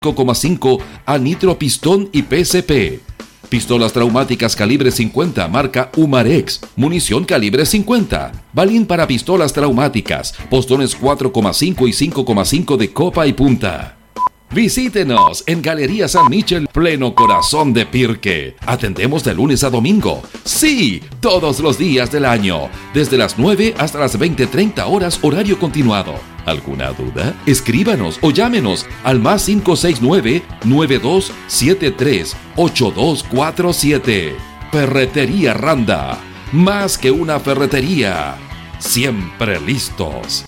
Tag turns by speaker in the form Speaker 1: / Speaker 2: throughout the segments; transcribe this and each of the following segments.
Speaker 1: 5,5 a nitropistón y PCP. Pistolas traumáticas calibre 50 marca Umarex, munición calibre 50, balín para pistolas traumáticas, postones 4,5 y 5,5 de copa y punta. Visítenos en Galería San Michel, pleno corazón de Pirque. Atendemos de lunes a domingo. Sí, todos los días del año. Desde las 9 hasta las 20:30 horas horario continuado. ¿Alguna duda? Escríbanos o llámenos al más 569-9273-8247. Ferretería Randa. Más que una ferretería. Siempre listos.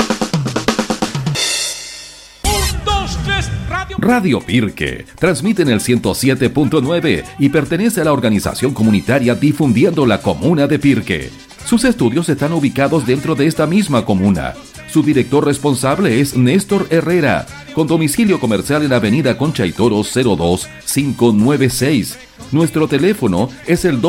Speaker 1: Radio Pirque transmite en el 107.9 y pertenece a la organización comunitaria Difundiendo la Comuna de Pirque. Sus estudios están ubicados dentro de esta misma comuna. Su director responsable es Néstor Herrera, con domicilio comercial en Avenida Concha y Toro 02596. Nuestro teléfono es el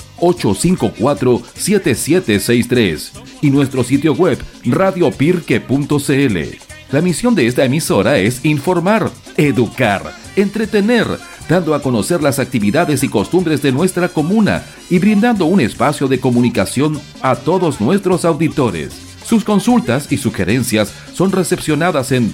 Speaker 1: 22-854-7763 y nuestro sitio web radiopirque.cl. La misión de esta emisora es informar, educar, entretener, dando a conocer las actividades y costumbres de nuestra comuna y brindando un espacio de comunicación a todos nuestros auditores. Sus consultas y sugerencias son recepcionadas en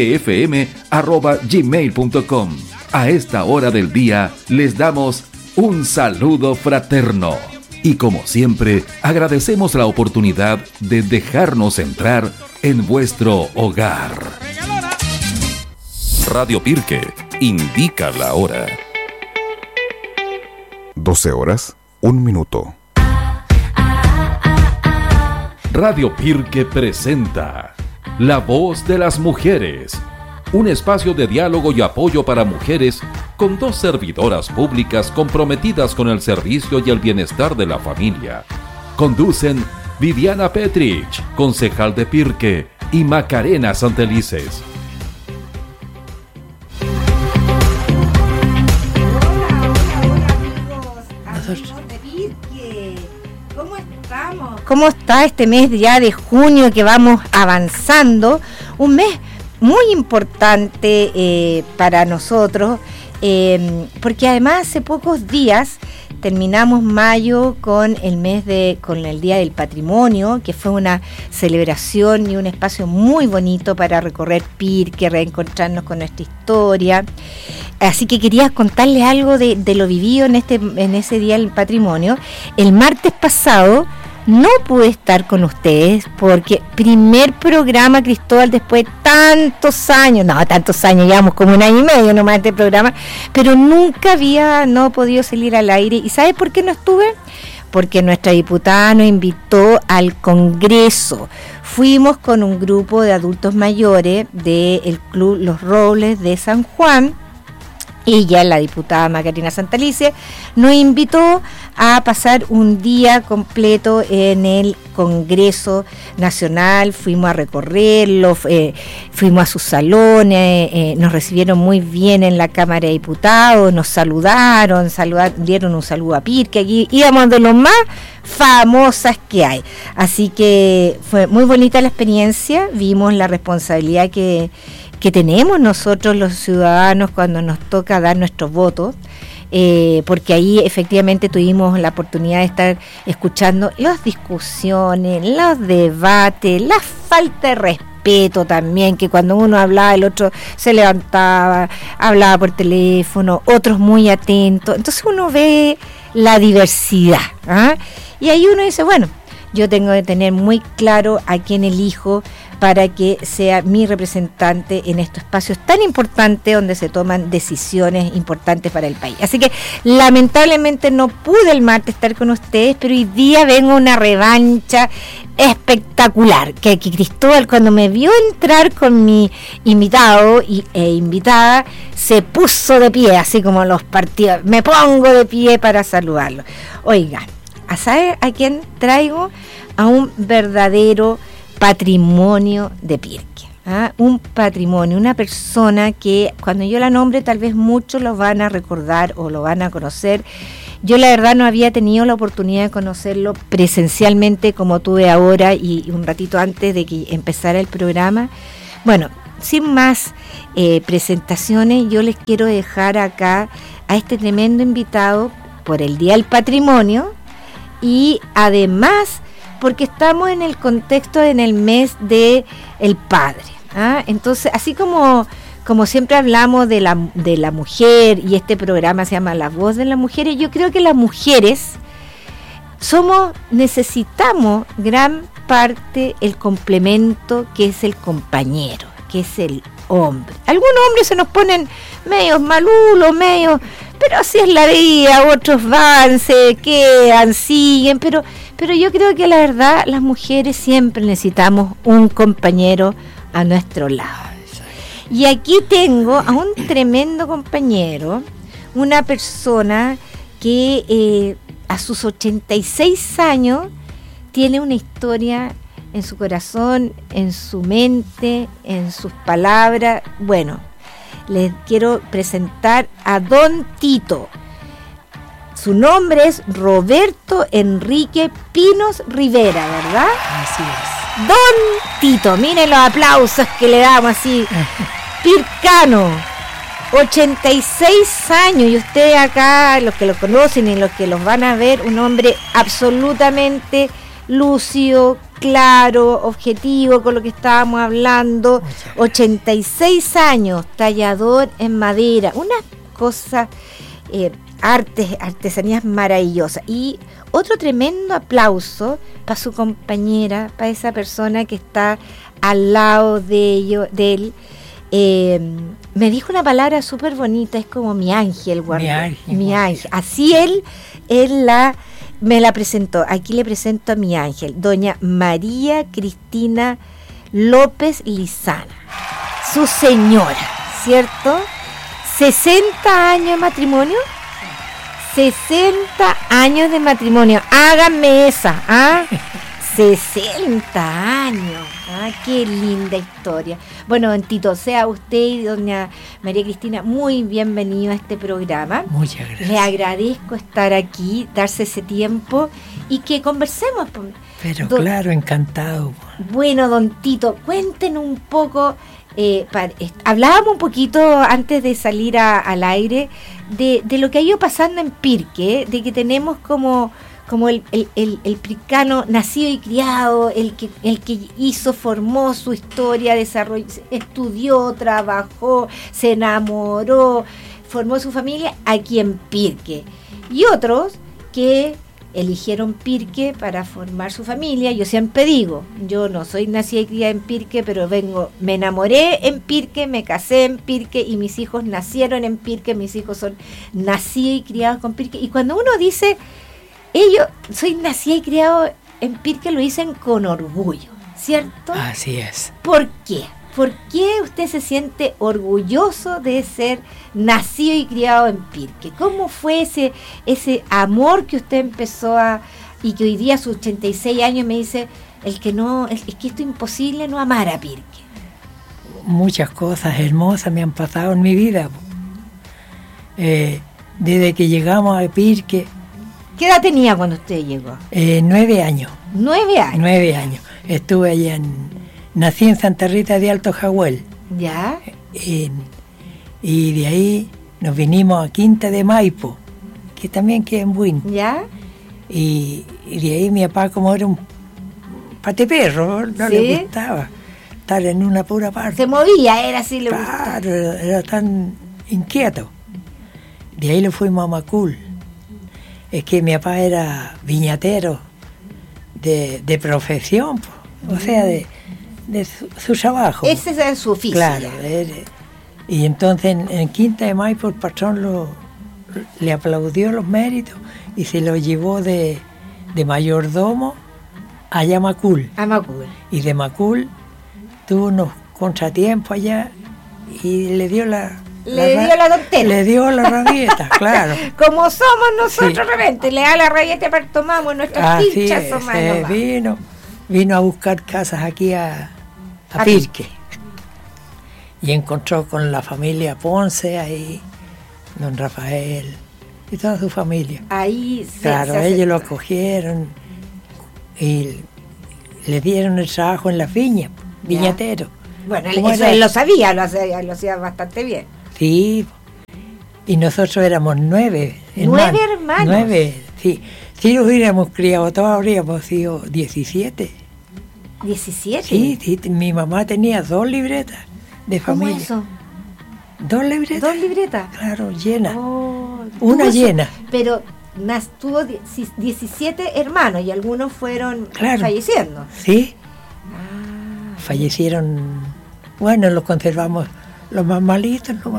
Speaker 1: pirquefm@gmail.com. A esta hora del día les damos un saludo fraterno. Y como siempre, agradecemos la oportunidad de dejarnos entrar en vuestro hogar. Radio Pirque indica la hora.
Speaker 2: 12 horas, 1 minuto.
Speaker 1: Radio Pirque presenta La Voz de las Mujeres, un espacio de diálogo y apoyo para mujeres con dos servidoras públicas comprometidas con el servicio y el bienestar de la familia. Conducen Viviana Petrich, concejal de Pirque, y Macarena Santelices.
Speaker 3: ¿Cómo está este mes ya de junio que vamos avanzando? Un mes muy importante para nosotros, porque además hace pocos días terminamos mayo con el Día del Patrimonio, que fue una celebración y un espacio muy bonito para recorrer Pirque, reencontrarnos con nuestra historia. Así que quería contarles algo de lo vivido en ese Día del Patrimonio. El martes pasado no pude estar con ustedes porque primer programa, Cristóbal, después de tantos años, llevamos como 1 año y medio nomás de este programa, pero nunca había podido salir al aire. ¿Y sabes por qué no estuve? Porque nuestra diputada nos invitó al Congreso. Fuimos con un grupo de adultos mayores del Club Los Robles de San Juan. Ella, la diputada Macarena Santelices, nos invitó a pasar un día completo en el Congreso Nacional. Fuimos a recorrerlo, fuimos a sus salones, nos recibieron muy bien en la Cámara de Diputados, nos saludaron, dieron un saludo a Pirque. Aquí íbamos de los más famosas que hay. Así que fue muy bonita la experiencia, vimos la responsabilidad que tenemos nosotros los ciudadanos cuando nos toca dar nuestros votos, porque ahí efectivamente tuvimos la oportunidad de estar escuchando las discusiones, los debates, la falta de respeto también, que cuando uno hablaba el otro se levantaba, hablaba por teléfono, otros muy atentos. Entonces uno ve la diversidad, ¿ah? Y ahí uno dice, bueno, yo tengo que tener muy claro a quién elijo para que sea mi representante en estos espacios tan importantes donde se toman decisiones importantes para el país. Así que lamentablemente no pude el martes estar con ustedes, pero hoy día vengo una revancha espectacular, que Cristóbal, cuando me vio entrar con mi invitado e invitada, se puso de pie, así como los partidos, me pongo de pie para saludarlo. Oigan, ¿sabe a quién traigo? A un verdadero patrimonio de Pirque, ¿ah? Un patrimonio, una persona que cuando yo la nombre tal vez muchos lo van a recordar o lo van a conocer. Yo la verdad no había tenido la oportunidad de conocerlo presencialmente como tuve ahora y un ratito antes de que empezara el programa. Bueno, sin más presentaciones, yo les quiero dejar acá a este tremendo invitado por el Día del Patrimonio y además porque estamos en el contexto, en el mes de el padre, ¿ah? Entonces, así como siempre hablamos de la mujer, y este programa se llama La Voz de las Mujeres, yo creo que las mujeres necesitamos gran parte el complemento que es el compañero, que es el hombre. Algunos hombres se nos ponen medios malulos, pero así es la vida, otros van, se quedan, siguen, pero yo creo que la verdad las mujeres siempre necesitamos un compañero a nuestro lado. Y aquí tengo a un tremendo compañero, una persona que a sus 86 años tiene una historia en su corazón, en su mente, en sus palabras. Bueno, les quiero presentar a Don Tito. Su nombre es Roberto Enrique Pinos Rivera, ¿verdad?
Speaker 4: Así es.
Speaker 3: Don Tito, miren los aplausos que le damos así. Pircano, 86 años, y ustedes acá, los que lo conocen y los que los van a ver, un hombre absolutamente lúcido, claro, objetivo con lo que estábamos hablando. 86 años, tallador en madera, unas cosas, artesanías maravillosas. Y otro tremendo aplauso para su compañera, para esa persona que está al lado de él. Me dijo una palabra súper bonita, es como mi ángel, mi ángel. Así él me la presentó. Aquí le presento a mi ángel, doña María Cristina López Lizana, su señora, ¿cierto? 60 años de matrimonio. 60 años de matrimonio. Háganme esa, ¿ah? 60 años. Ah, qué linda historia. Bueno, don Tito, sea usted y doña María Cristina muy bienvenido a este programa.
Speaker 4: Muchas gracias.
Speaker 3: Le agradezco estar aquí, darse ese tiempo y que conversemos.
Speaker 4: Pero claro, encantado.
Speaker 3: Bueno, don Tito, cuéntenos un poco. Hablábamos un poquito antes de salir al aire de lo que ha ido pasando en Pirque, de que tenemos como el pircano nacido y criado, el que formó su historia, desarrolló, estudió, trabajó, se enamoró, formó su familia aquí en Pirque, y otros que eligieron Pirque para formar su familia. Yo siempre digo, yo no soy nacida y criada en Pirque, pero me enamoré en Pirque, me casé en Pirque y mis hijos nacieron en Pirque, mis hijos son nacidos y criados con Pirque. Y cuando uno dice, soy nacida y criado en Pirque, lo dicen con orgullo, ¿cierto?
Speaker 4: Así es.
Speaker 3: ¿Por qué? ¿Por qué usted se siente orgulloso de ser nacido y criado en Pirque? ¿Cómo fue ese amor que usted empezó y que hoy día a sus 86 años me dice, es que esto es imposible no amar a Pirque?
Speaker 4: Muchas cosas hermosas me han pasado en mi vida. Desde que llegamos a Pirque.
Speaker 3: ¿Qué edad tenía cuando usted llegó?
Speaker 4: 9 años.
Speaker 3: 9 años.
Speaker 4: 9 años. Estuve allá nací en Santa Rita de Alto Jahuel.
Speaker 3: ¿Ya?
Speaker 4: Y de ahí nos vinimos a Quinta de Maipo, que también queda en Buin.
Speaker 3: ¿Ya?
Speaker 4: Y de ahí mi papá, como era un pateperro, no le gustaba estar en una pura parte.
Speaker 3: Se movía, era así, le gustaba.
Speaker 4: Claro, era tan inquieto. De ahí lo fuimos a Macul. Es que mi papá era viñatero de profesión, o sea, de su trabajo.
Speaker 3: Ese es su oficio.
Speaker 4: Claro. Y entonces en Quinta de Maipo el patrón le aplaudió los méritos y se lo llevó de mayordomo allá a Macul.
Speaker 3: A Macul.
Speaker 4: Y de Macul tuvo unos contratiempos allá y le dio la
Speaker 3: tontera.
Speaker 4: Le dio la rabieta, claro.
Speaker 3: Como somos nosotros, de repente, le da la rabieta para tomamos nuestras pinchas.
Speaker 4: Vino a buscar casas aquí a Pirque. Y encontró con la familia Ponce ahí, don Rafael y toda su familia.
Speaker 3: Ahí
Speaker 4: ellos lo acogieron y le dieron el trabajo en la viña, viñatero.
Speaker 3: Bueno,
Speaker 4: ¿Cómo
Speaker 3: eso
Speaker 4: era?
Speaker 3: él lo sabía, lo hacía bastante bien.
Speaker 4: Sí, y nosotros éramos 9
Speaker 3: ¿9 hermanos?
Speaker 4: 9, sí. Si los hubiéramos criado todos, habríamos sido 17.
Speaker 3: ¿17?
Speaker 4: Sí, mi mamá tenía 2 libretas de
Speaker 3: ¿Cómo
Speaker 4: familia.
Speaker 3: eso?
Speaker 4: 2 libretas.
Speaker 3: ¿2 libretas?
Speaker 4: Claro, llenas.
Speaker 3: Oh,
Speaker 4: Una
Speaker 3: tuvo
Speaker 4: llena.
Speaker 3: Pero tuvo 17 hermanos y algunos fueron
Speaker 4: Claro.
Speaker 3: falleciendo.
Speaker 4: Sí,
Speaker 3: Ah,
Speaker 4: fallecieron. Bueno, los conservamos los más malitos nomás.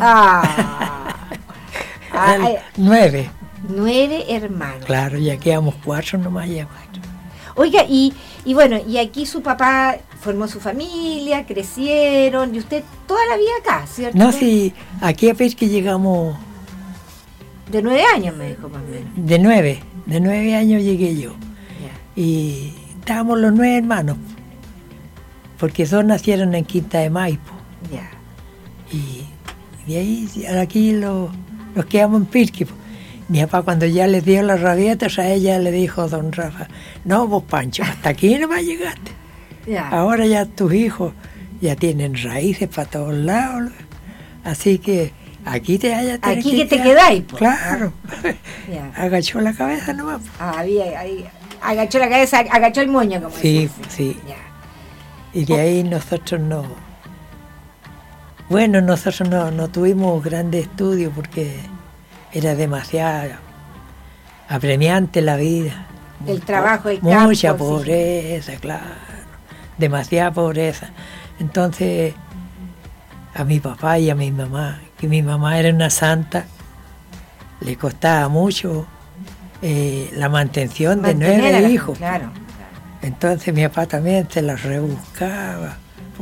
Speaker 3: Ah,
Speaker 4: 9.
Speaker 3: 9 hermanos.
Speaker 4: Claro, ya quedamos 4 nomás ya.
Speaker 3: Oiga, y bueno, y aquí su papá formó su familia, crecieron, y usted toda la vida acá, ¿cierto?
Speaker 4: No, sí, aquí a que llegamos
Speaker 3: De 9 años me dijo más o menos.
Speaker 4: de 9 años llegué yo.
Speaker 3: Ya.
Speaker 4: Y estábamos los 9 hermanos, porque 2 nacieron en Quinta de Maipo.
Speaker 3: Ya.
Speaker 4: Y de ahí aquí los quedamos en Pirque. Po. Mi papá cuando ya les dio las rabietas, a ella le dijo don Rafa, no, vos Pancho, hasta aquí no llegaste.
Speaker 3: Ya.
Speaker 4: Ahora ya tus hijos ya tienen raíces para todos lados. Así que aquí te hayas
Speaker 3: Aquí que te quedáis, po.
Speaker 4: Claro.
Speaker 3: Ya.
Speaker 4: Agachó la cabeza nomás. Po.
Speaker 3: Ahí agachó la cabeza, agachó el moño, como
Speaker 4: Sí,
Speaker 3: dice.
Speaker 4: sí.
Speaker 3: Ya.
Speaker 4: Y de ahí nosotros no... Bueno, nosotros no tuvimos grandes estudios porque era demasiado apremiante la vida.
Speaker 3: El trabajo, el campo.
Speaker 4: Mucha
Speaker 3: sí.
Speaker 4: pobreza, claro. Demasiada pobreza. Entonces, a mi papá y a mi mamá, que mi mamá era una santa, le costaba mucho la mantención de
Speaker 3: Mantener a
Speaker 4: 9
Speaker 3: la-
Speaker 4: hijos.
Speaker 3: Claro.
Speaker 4: Entonces mi papá también se las rebuscaba.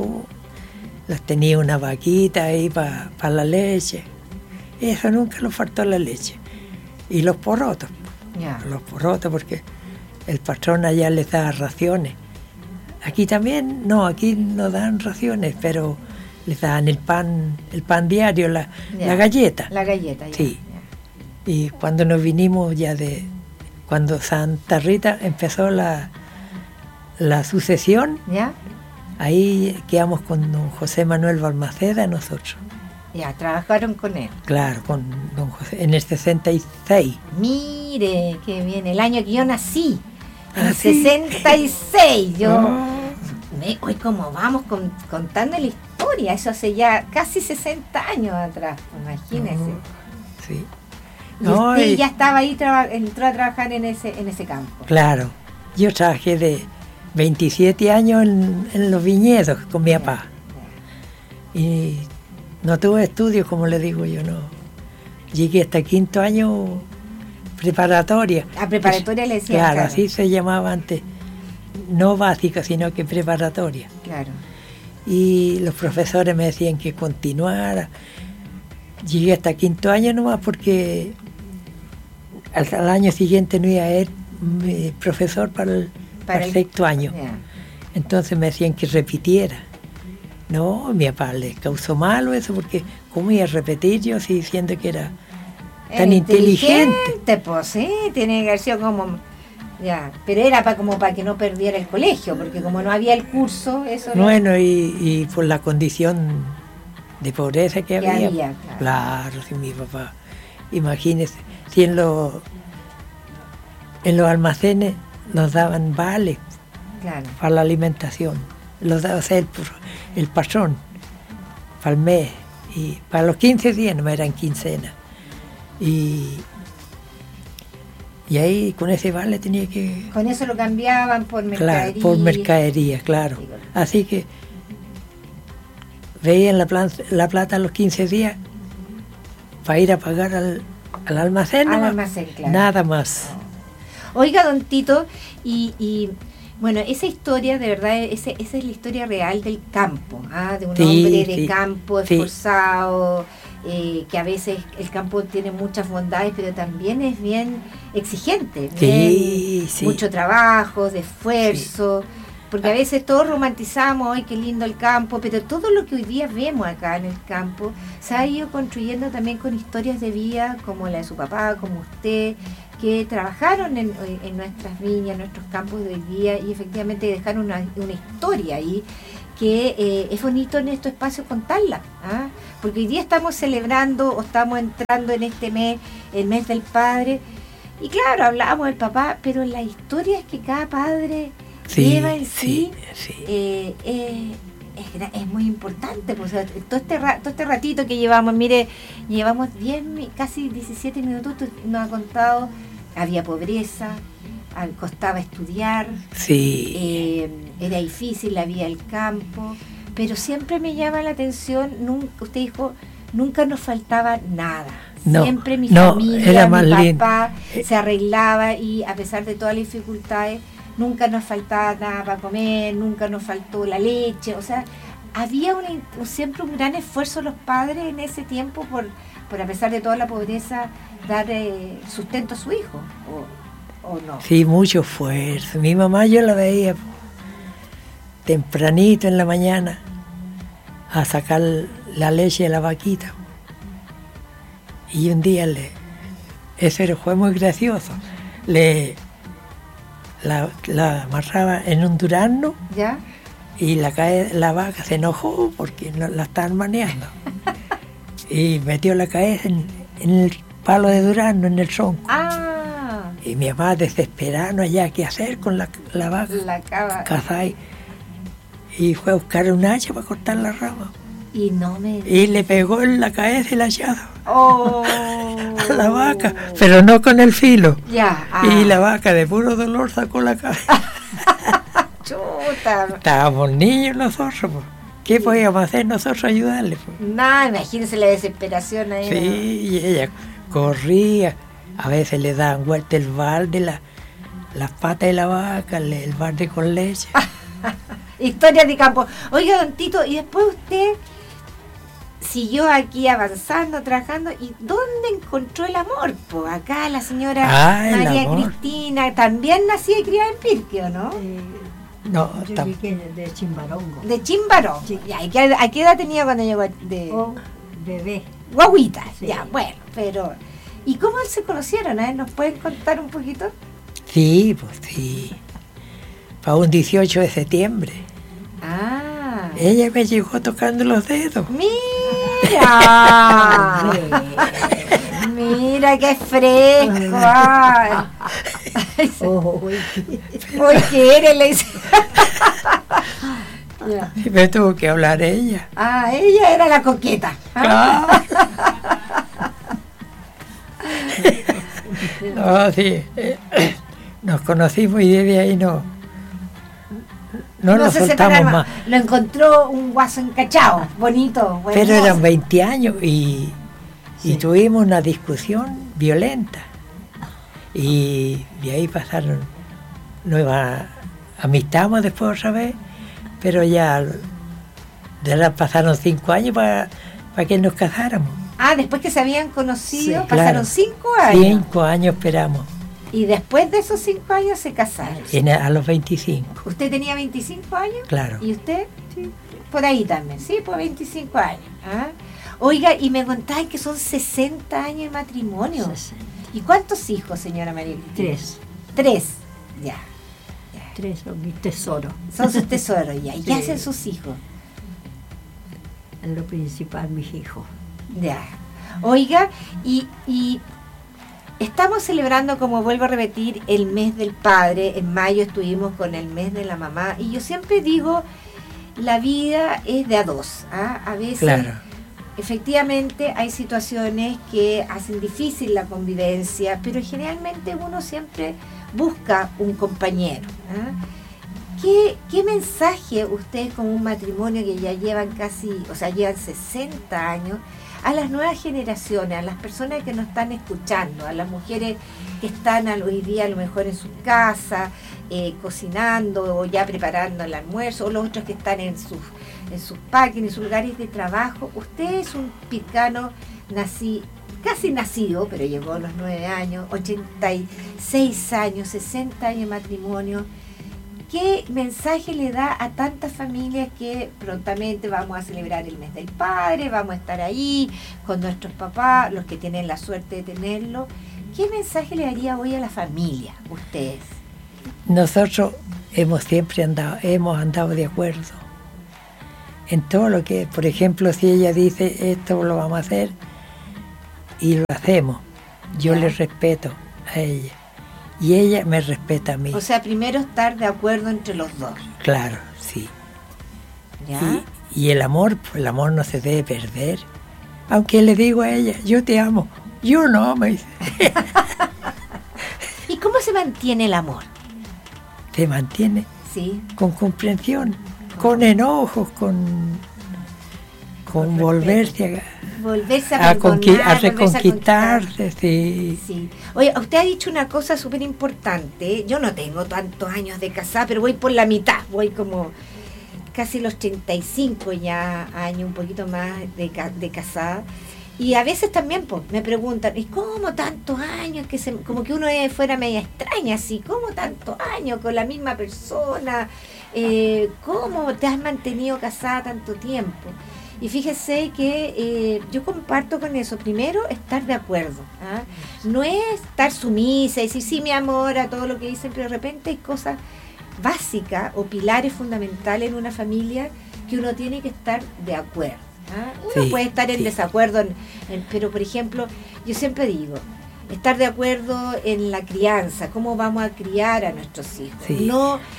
Speaker 4: Las tenía una vaquita ahí para la leche. Eso nunca nos faltó la leche. Y los porotos.
Speaker 3: Ya.
Speaker 4: Los porotos porque el patrón allá les daba raciones. Aquí también, no, aquí no dan raciones, pero les daban el pan diario,
Speaker 3: Ya.
Speaker 4: la galleta.
Speaker 3: La galleta, ya.
Speaker 4: Sí. Y cuando nos vinimos ya cuando Santa Rita empezó la sucesión,
Speaker 3: ¿Ya?
Speaker 4: ahí quedamos con don José Manuel Balmaceda nosotros.
Speaker 3: Ya, trabajaron con él.
Speaker 4: Claro, con don José, en el 66.
Speaker 3: Mire, qué bien, el año que yo nací. En
Speaker 4: ¿Ah, sí?
Speaker 3: 66. Yo,
Speaker 4: Oh,
Speaker 3: hoy como vamos contando la historia, eso hace ya casi 60 años atrás, imagínese.
Speaker 4: sí.
Speaker 3: Y
Speaker 4: No,
Speaker 3: usted
Speaker 4: y-
Speaker 3: ya estaba ahí, entró a trabajar en ese campo.
Speaker 4: Claro, yo trabajé de 27 años en los viñedos con mi papá. Y no tuve estudios, como le digo yo, no. Llegué hasta 5º año preparatoria.
Speaker 3: A preparatoria le decían.
Speaker 4: Claro, así se llamaba antes. No básica, sino que preparatoria.
Speaker 3: Claro.
Speaker 4: Y los profesores me decían que continuara. Llegué hasta 5º año nomás porque al año siguiente no iba a ir profesor para el 6º año.
Speaker 3: Ya.
Speaker 4: Entonces me decían que repitiera. No, mi papá le causó malo eso porque ¿cómo iba a repetir yo si diciendo que era tan inteligente?
Speaker 3: Pues sí, tiene que haber sido como. Ya, pero era como para que no perdiera el colegio, porque como no había el curso, eso no.
Speaker 4: Bueno, y por la condición de pobreza que había.
Speaker 3: Claro.
Speaker 4: Claro, si mi papá, imagínese, si en los almacenes nos daban vales
Speaker 3: Claro.
Speaker 4: para la alimentación, los daba el patrón para el mes, y para los 15 días no eran quincenas. Y ahí con ese vale tenía que...
Speaker 3: Con eso lo cambiaban por mercadería.
Speaker 4: Claro, por mercadería, claro. Así que veían la plata a los 15 días para ir a pagar al almacén.
Speaker 3: Al
Speaker 4: nomás.
Speaker 3: almacén, claro.
Speaker 4: Nada más.
Speaker 3: Oiga, don Tito, y bueno, esa historia, de verdad, esa es la historia real del campo, de un
Speaker 4: Sí,
Speaker 3: hombre de
Speaker 4: sí,
Speaker 3: campo
Speaker 4: sí.
Speaker 3: esforzado, que a veces el campo tiene muchas bondades, pero también es bien exigente,
Speaker 4: Sí,
Speaker 3: bien,
Speaker 4: sí.
Speaker 3: mucho trabajo, de esfuerzo, porque a veces todos romantizamos, ¡ay, qué lindo el campo! Pero todo lo que hoy día vemos acá en el campo se ha ido construyendo también con historias de vida, como la de su papá, como usted, que trabajaron en nuestras viñas, en nuestros campos de hoy día, y efectivamente dejaron una historia ahí que es bonito en estos espacios contarla, ¿ah? Porque hoy día estamos celebrando o estamos entrando en este mes, el mes del padre, y claro, hablábamos del papá, pero la historia es que cada padre lleva en sí. Es muy importante, pues, o sea, todo este ratito que llevamos, mire, llevamos casi 17 minutos, nos ha contado, había pobreza, costaba estudiar, era difícil la vida del campo, pero siempre me llama la atención, usted dijo, nunca nos faltaba nada. Siempre mi familia, mi papá se arreglaba, y a pesar de todas las dificultades, nunca nos faltaba nada para comer, nunca nos faltó la leche, o sea, había siempre un gran esfuerzo de los padres en ese tiempo por a pesar de toda la pobreza, dar sustento a su hijo, ¿o no?
Speaker 4: Sí, mucho esfuerzo. Mi mamá yo la veía tempranito en la mañana a sacar la leche de la vaquita. Y un día eso fue muy gracioso. La amarraba en un durazno.
Speaker 3: ¿Ya?
Speaker 4: Y la vaca se enojó porque no la estaban manejando. Y metió la cabeza en el palo de durazno, en el tronco.
Speaker 3: Ah.
Speaker 4: Y mi mamá desesperada, no había qué hacer con la vaca.
Speaker 3: La cava.
Speaker 4: Y fue a buscar un hacha para cortar la rama.
Speaker 3: Y
Speaker 4: le pegó en la cabeza el hachado.
Speaker 3: Oh.
Speaker 4: A la vaca, pero no con el filo.
Speaker 3: Ya.
Speaker 4: Y la vaca de puro dolor sacó la cabeza.
Speaker 3: Chuta.
Speaker 4: Estábamos niños nosotros, pues. ¿Qué podíamos hacer nosotros ayudarle? Pues?
Speaker 3: Nada, imagínense la desesperación ahí.
Speaker 4: Sí, y ella corría, a veces le daban vuelta el balde, las patas de la vaca, el balde con leche.
Speaker 3: Historias de campo. Oiga, don Tito, y después usted siguió aquí avanzando, trabajando, ¿y dónde encontró el amor? Pues acá la señora María Cristina, también nacida y criada en Pirque, ¿o no?
Speaker 5: No, yo llegué de Chimbarongo.
Speaker 3: De Chimbarongo.
Speaker 5: Sí.
Speaker 3: Ya, ¿a qué edad tenía cuando llegó?
Speaker 5: Bebé.
Speaker 3: Guaguita,
Speaker 5: Sí.
Speaker 3: ya, bueno, pero... ¿Y cómo se conocieron? ¿Nos pueden contar un poquito?
Speaker 4: Sí, pues sí. Para un 18 de septiembre.
Speaker 3: Ah.
Speaker 4: Ella me llegó tocando los dedos.
Speaker 3: ¡Mira! Mira qué fresco. Uy, ¿qué eres? Le dice. Ya.
Speaker 4: Y me tuvo que hablar ella.
Speaker 3: Ah, ella era la coqueta.
Speaker 4: Claro. No, sí. Nos conocimos y desde ahí no nos
Speaker 3: se
Speaker 4: soltamos
Speaker 3: separaron
Speaker 4: más.
Speaker 3: Lo encontró un guaso encachado, bonito.
Speaker 4: Pero eran 20 años y tuvimos una discusión violenta. Y de ahí pasaron, amistamos después otra vez, pero ya pasaron 5 años para que nos casáramos.
Speaker 3: Ah, después que se habían conocido,
Speaker 4: Sí,
Speaker 3: pasaron
Speaker 4: claro.
Speaker 3: 5 años.
Speaker 4: 5 años esperamos,
Speaker 3: Y después de esos 5 años se casaron.
Speaker 4: a los 25,
Speaker 3: ¿Usted tenía 25 años?
Speaker 4: claro.
Speaker 3: ¿Y usted? Sí. Por ahí también, sí, por 25 años. ¿Ah? Oiga, y me contaban que son 60 años de matrimonio.
Speaker 5: 60.
Speaker 3: ¿Y cuántos hijos, señora María Cristina?
Speaker 5: 3.
Speaker 3: 3, ya.
Speaker 5: 3 son mis tesoros.
Speaker 3: Son sus tesoros, ya. ¿Y qué
Speaker 5: Sí.
Speaker 3: hacen sus hijos?
Speaker 5: En lo principal, mis hijos.
Speaker 3: Ya. Oiga, y estamos celebrando, como vuelvo a repetir, el mes del padre. En mayo estuvimos con el mes de la mamá. Y yo siempre digo, la vida es de a dos. ¿Ah? A veces,
Speaker 4: Claro.
Speaker 3: efectivamente, hay situaciones que hacen difícil la convivencia, pero generalmente uno siempre busca un compañero. ¿Ah? ¿Qué mensaje ustedes con un matrimonio que ya llevan llevan 60 años, a las nuevas generaciones, a las personas que nos están escuchando, a las mujeres que están hoy día a lo mejor en sus casas, cocinando o ya preparando el almuerzo, o los otros que están en sus parques, en sus lugares de trabajo? Usted es un pircano casi nacido, pero llegó a los 9 años, 86 años, 60 años de matrimonio. ¿Qué mensaje le da a tantas familias que prontamente vamos a celebrar el mes del padre, vamos a estar ahí con nuestros papás, los que tienen la suerte de tenerlo? ¿Qué mensaje le daría hoy a la familia, ustedes?
Speaker 4: Nosotros hemos andado de acuerdo. en todo lo que, por ejemplo, si ella dice esto lo vamos a hacer y lo hacemos, yo le respeto a ella y ella me respeta a mí.
Speaker 3: O sea, primero estar de acuerdo entre los dos.
Speaker 4: Claro, sí.
Speaker 3: ¿Ya?
Speaker 4: Y el amor, pues el amor no se debe perder. Aunque le digo a ella, yo te amo, yo no, me dice.
Speaker 3: ¿Y cómo se mantiene el amor?
Speaker 4: Se mantiene
Speaker 3: Sí.
Speaker 4: con comprensión, con enojos, con volverse
Speaker 3: Volverse
Speaker 4: a
Speaker 3: a perdonar,
Speaker 4: reconquistarse, sí.
Speaker 3: Sí. Oye, usted ha dicho una cosa súper importante. Yo no tengo tantos años de casada, pero voy por la mitad. Voy como casi los 35 ya años, un poquito más de casada. Y a veces también pues, me preguntan, ¿y cómo tantos años? Como que uno fuera media extraña, así, ¿cómo tantos años con la misma persona? ¿Cómo te has mantenido casada tanto tiempo? Y fíjese que yo comparto con eso. Primero, estar de acuerdo. ¿Ah? No es estar sumisa y decir, sí, mi amor, a todo lo que dicen, pero de repente hay cosas básicas o pilares fundamentales en una familia que uno tiene que estar de acuerdo. ¿Ah? Uno
Speaker 4: Sí,
Speaker 3: puede estar en
Speaker 4: sí.
Speaker 3: desacuerdo, pero por ejemplo, yo siempre digo, estar de acuerdo en la crianza, cómo vamos a criar a nuestros hijos.
Speaker 4: Sí.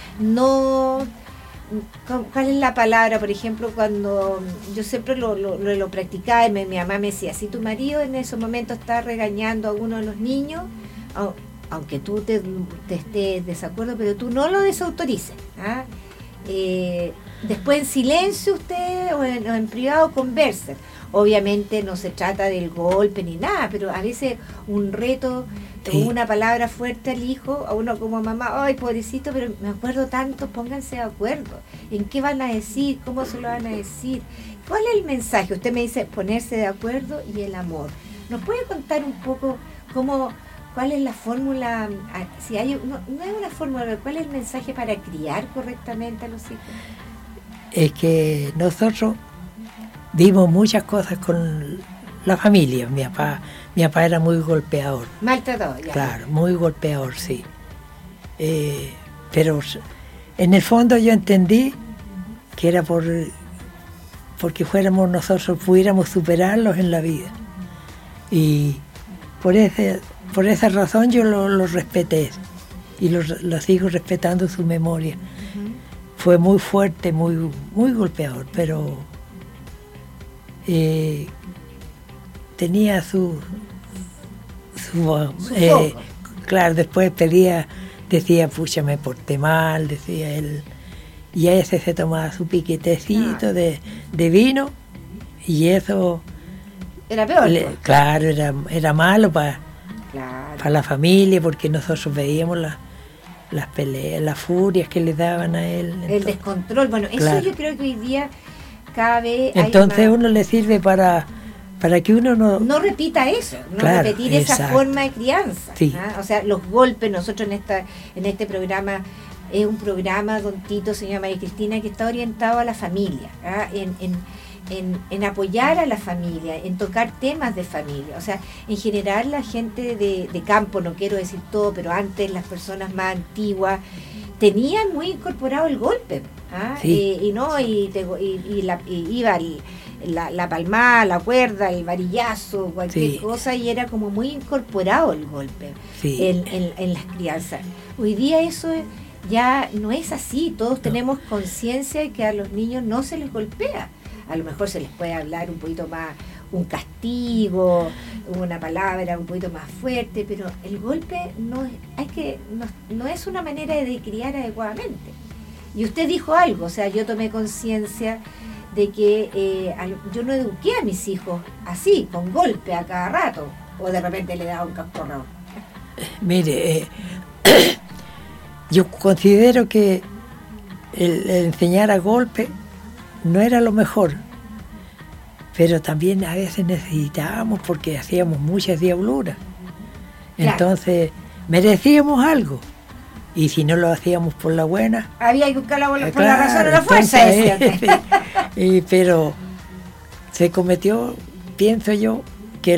Speaker 3: No, ¿cuál es la palabra? Por ejemplo, cuando yo siempre lo practicaba y mi mamá me decía, si tu marido en ese momento está regañando a uno de los niños, aunque tú te estés de desacuerdo, pero tú no lo desautorices. ¿Ah? Después en silencio usted o en privado conversen. Obviamente no se trata del golpe ni nada, pero a veces un reto
Speaker 4: Sí.
Speaker 3: o una palabra fuerte al hijo, a uno como mamá, ay pobrecito, pero me acuerdo tanto, pónganse de acuerdo. ¿En qué van a decir? ¿Cómo se lo van a decir? ¿Cuál es el mensaje? Usted me dice ponerse de acuerdo y el amor. ¿Nos puede contar un poco cuál es la fórmula? Si hay, no es una fórmula, pero ¿cuál es el mensaje para criar correctamente a los hijos?
Speaker 4: Es que nosotros vimos muchas cosas con la familia. Mi papá era muy golpeador,
Speaker 3: Maltratado, ya.
Speaker 4: claro, muy golpeador, sí. Pero en el fondo yo entendí que era porque nosotros pudiéramos superarlos en la vida. Y por esa razón yo lo respeté y los sigo respetando su memoria.
Speaker 3: Ujú.
Speaker 4: Fue muy fuerte, muy, muy golpeador, pero tenía su
Speaker 3: foco.
Speaker 4: claro, después decía, pucha, me porté mal, decía él, y a ese se tomaba su piquetecito de vino, y eso,
Speaker 3: Era peor. pues.
Speaker 4: claro, era malo para
Speaker 3: Claro.
Speaker 4: la familia, porque nosotros veíamos las peleas, las furias que le daban a él.
Speaker 3: El descontrol. Bueno, eso
Speaker 4: claro.
Speaker 3: yo creo que hoy día cada vez
Speaker 4: Entonces
Speaker 3: hay más.
Speaker 4: uno le sirve para que uno
Speaker 3: No repita eso, no
Speaker 4: Claro,
Speaker 3: repetir esa
Speaker 4: exacto.
Speaker 3: forma de crianza.
Speaker 4: Sí.
Speaker 3: ¿Ah? O sea, los golpes, nosotros en este programa, es un programa, don Tito, señora María Cristina, que está orientado a la familia, ¿ah? en apoyar a la familia, en tocar temas de familia. O sea, en general la gente de campo, no quiero decir todo, pero antes las personas más antiguas tenían muy incorporado el golpe. ¿Ah?
Speaker 4: Sí.
Speaker 3: Iba la palmada, la cuerda, el varillazo, cualquier
Speaker 4: Sí.
Speaker 3: cosa, y era como muy incorporado el golpe
Speaker 4: Sí.
Speaker 3: en las crianzas. Hoy día eso ya no es así, todos tenemos conciencia de que a los niños no se les golpea. A lo mejor se les puede hablar un poquito más, un castigo, una palabra un poquito más fuerte, pero el golpe no es una manera de criar adecuadamente. Y usted dijo algo, o sea, yo tomé conciencia de que yo no eduqué a mis hijos así, con golpe a cada rato, o de repente le daba un cascorrón.
Speaker 4: Mire, yo considero que el enseñar a golpe no era lo mejor, pero también a veces necesitábamos porque hacíamos muchas diabluras.
Speaker 3: Claro.
Speaker 4: Entonces merecíamos algo, y si no lo hacíamos por la buena,
Speaker 3: Había que buscar por la
Speaker 4: claro,
Speaker 3: razón o la fuerza,
Speaker 4: entonces,
Speaker 3: decía.
Speaker 4: pero se cometió, pienso yo, que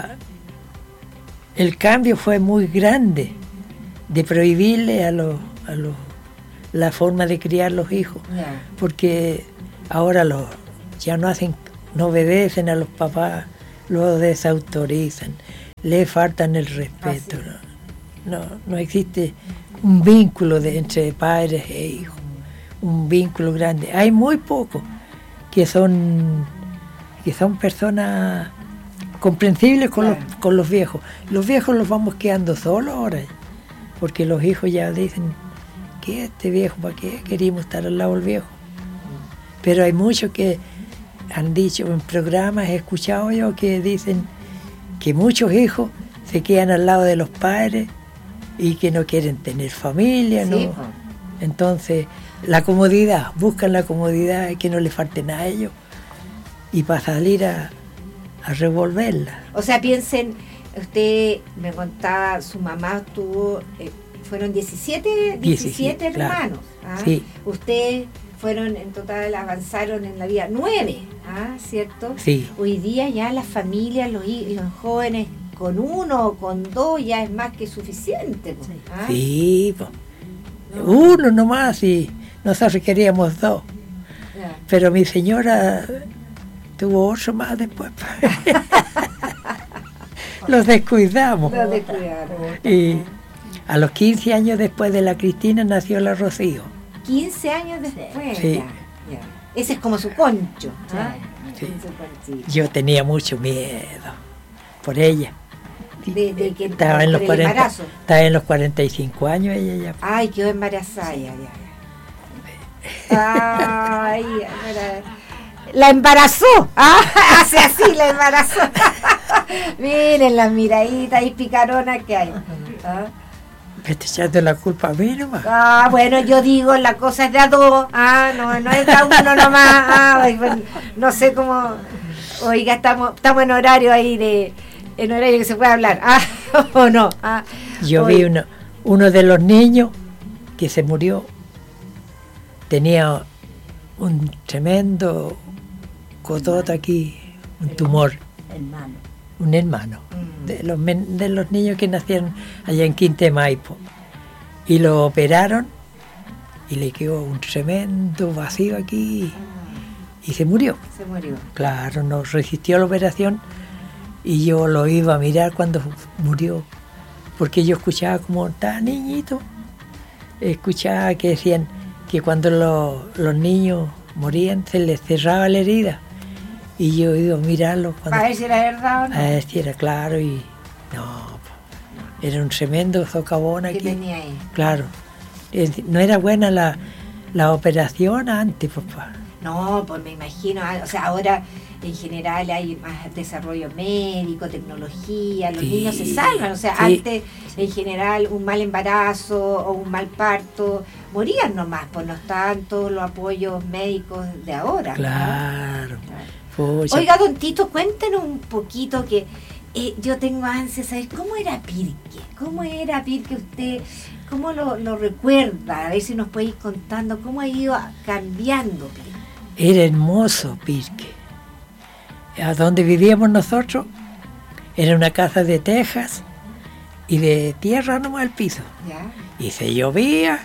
Speaker 4: el cambio fue muy grande de prohibirle la forma de criar los hijos,
Speaker 3: Ya.
Speaker 4: porque ahora ya no obedecen a los papás, los desautorizan, le faltan el respeto. No existe un vínculo entre padres e hijos, un vínculo grande. Hay muy pocos que son personas comprensibles con los viejos. Los viejos los vamos quedando solos ahora, porque los hijos ya dicen que este viejo, ¿para qué queríamos estar al lado del viejo? Pero hay muchos que han dicho en programas, he escuchado yo, que dicen que muchos hijos se quedan al lado de los padres y que no quieren tener familia, ¿no? Sí. Entonces, la comodidad, buscan la comodidad, que no le falte nada a ellos, y para salir a revolverla.
Speaker 3: O sea, piensen, usted me contaba, su mamá tuvo, fueron 17 hermanos.
Speaker 4: Claro. Sí.
Speaker 3: Usted fueron, en total, avanzaron en la vida 9, ¿cierto?
Speaker 4: Sí.
Speaker 3: Hoy día ya las familias, los jóvenes, con 1 o con 2 ya es más que suficiente.
Speaker 4: Sí, pues. No. 1 nomás, y nosotros queríamos 2. Ya. Pero mi señora tuvo 8 más después. Los descuidamos.
Speaker 3: Los descuidaron.
Speaker 4: Y a los 15 años después de la Cristina nació la Rocío.
Speaker 3: 15 años después.
Speaker 4: Sí.
Speaker 3: Ya. Ese es como su concho.
Speaker 4: Sí. Yo tenía mucho miedo por ella.
Speaker 3: De que
Speaker 4: estaba en los 40,
Speaker 3: embarazo.
Speaker 4: Estaba en los 45 años ella ya.
Speaker 3: Ay, quedó embarazada. Ay, la embarazó. Hace así, la embarazó. Miren las miraditas y picaronas que hay.
Speaker 4: Me está echando la culpa a mí nomás.
Speaker 3: Bueno, yo digo, la cosa es de a 2. No es de a 1 nomás. No sé cómo. Oiga, estamos en horario ahí en horario que se puede hablar. ¿O no?
Speaker 4: Yo vi uno de los niños que se murió. Tenía un tremendo cototo aquí, un tumor. Un hermano. De los niños que nacieron allá en Quinte Maipo. Y lo operaron y le quedó un tremendo vacío aquí y se murió.
Speaker 3: Se murió.
Speaker 4: Claro, no resistió la operación y yo lo iba a mirar cuando murió, porque yo escuchaba como estaba niñito, escuchaba que decían que cuando los niños morían se les cerraba la herida. Y yo iba a mirarlo.
Speaker 3: Para ver si era verdad o no.
Speaker 4: A ver si era claro y no, era un tremendo socavón aquí.
Speaker 3: ¿Qué tenía ahí?
Speaker 4: Claro. No era buena la operación antes, papá.
Speaker 3: No, pues me imagino, o sea, ahora en general hay más desarrollo médico, tecnología, los niños se salvan, o sea, antes en general un mal embarazo o un mal parto, morían nomás, pues no estaban todos los apoyos médicos de ahora.
Speaker 4: Claro.
Speaker 3: Pucha. Oiga, don Tito, cuéntenos un poquito que yo tengo ansia de saber cómo era Pirque. ¿Cómo era Pirque usted? ¿Cómo lo recuerda? A ver si nos puede ir contando cómo ha ido cambiando Pirque.
Speaker 4: Era hermoso Pirque. A donde vivíamos nosotros era una casa de tejas y de tierra nomás al piso.
Speaker 3: ¿Ya?
Speaker 4: Y se llovía.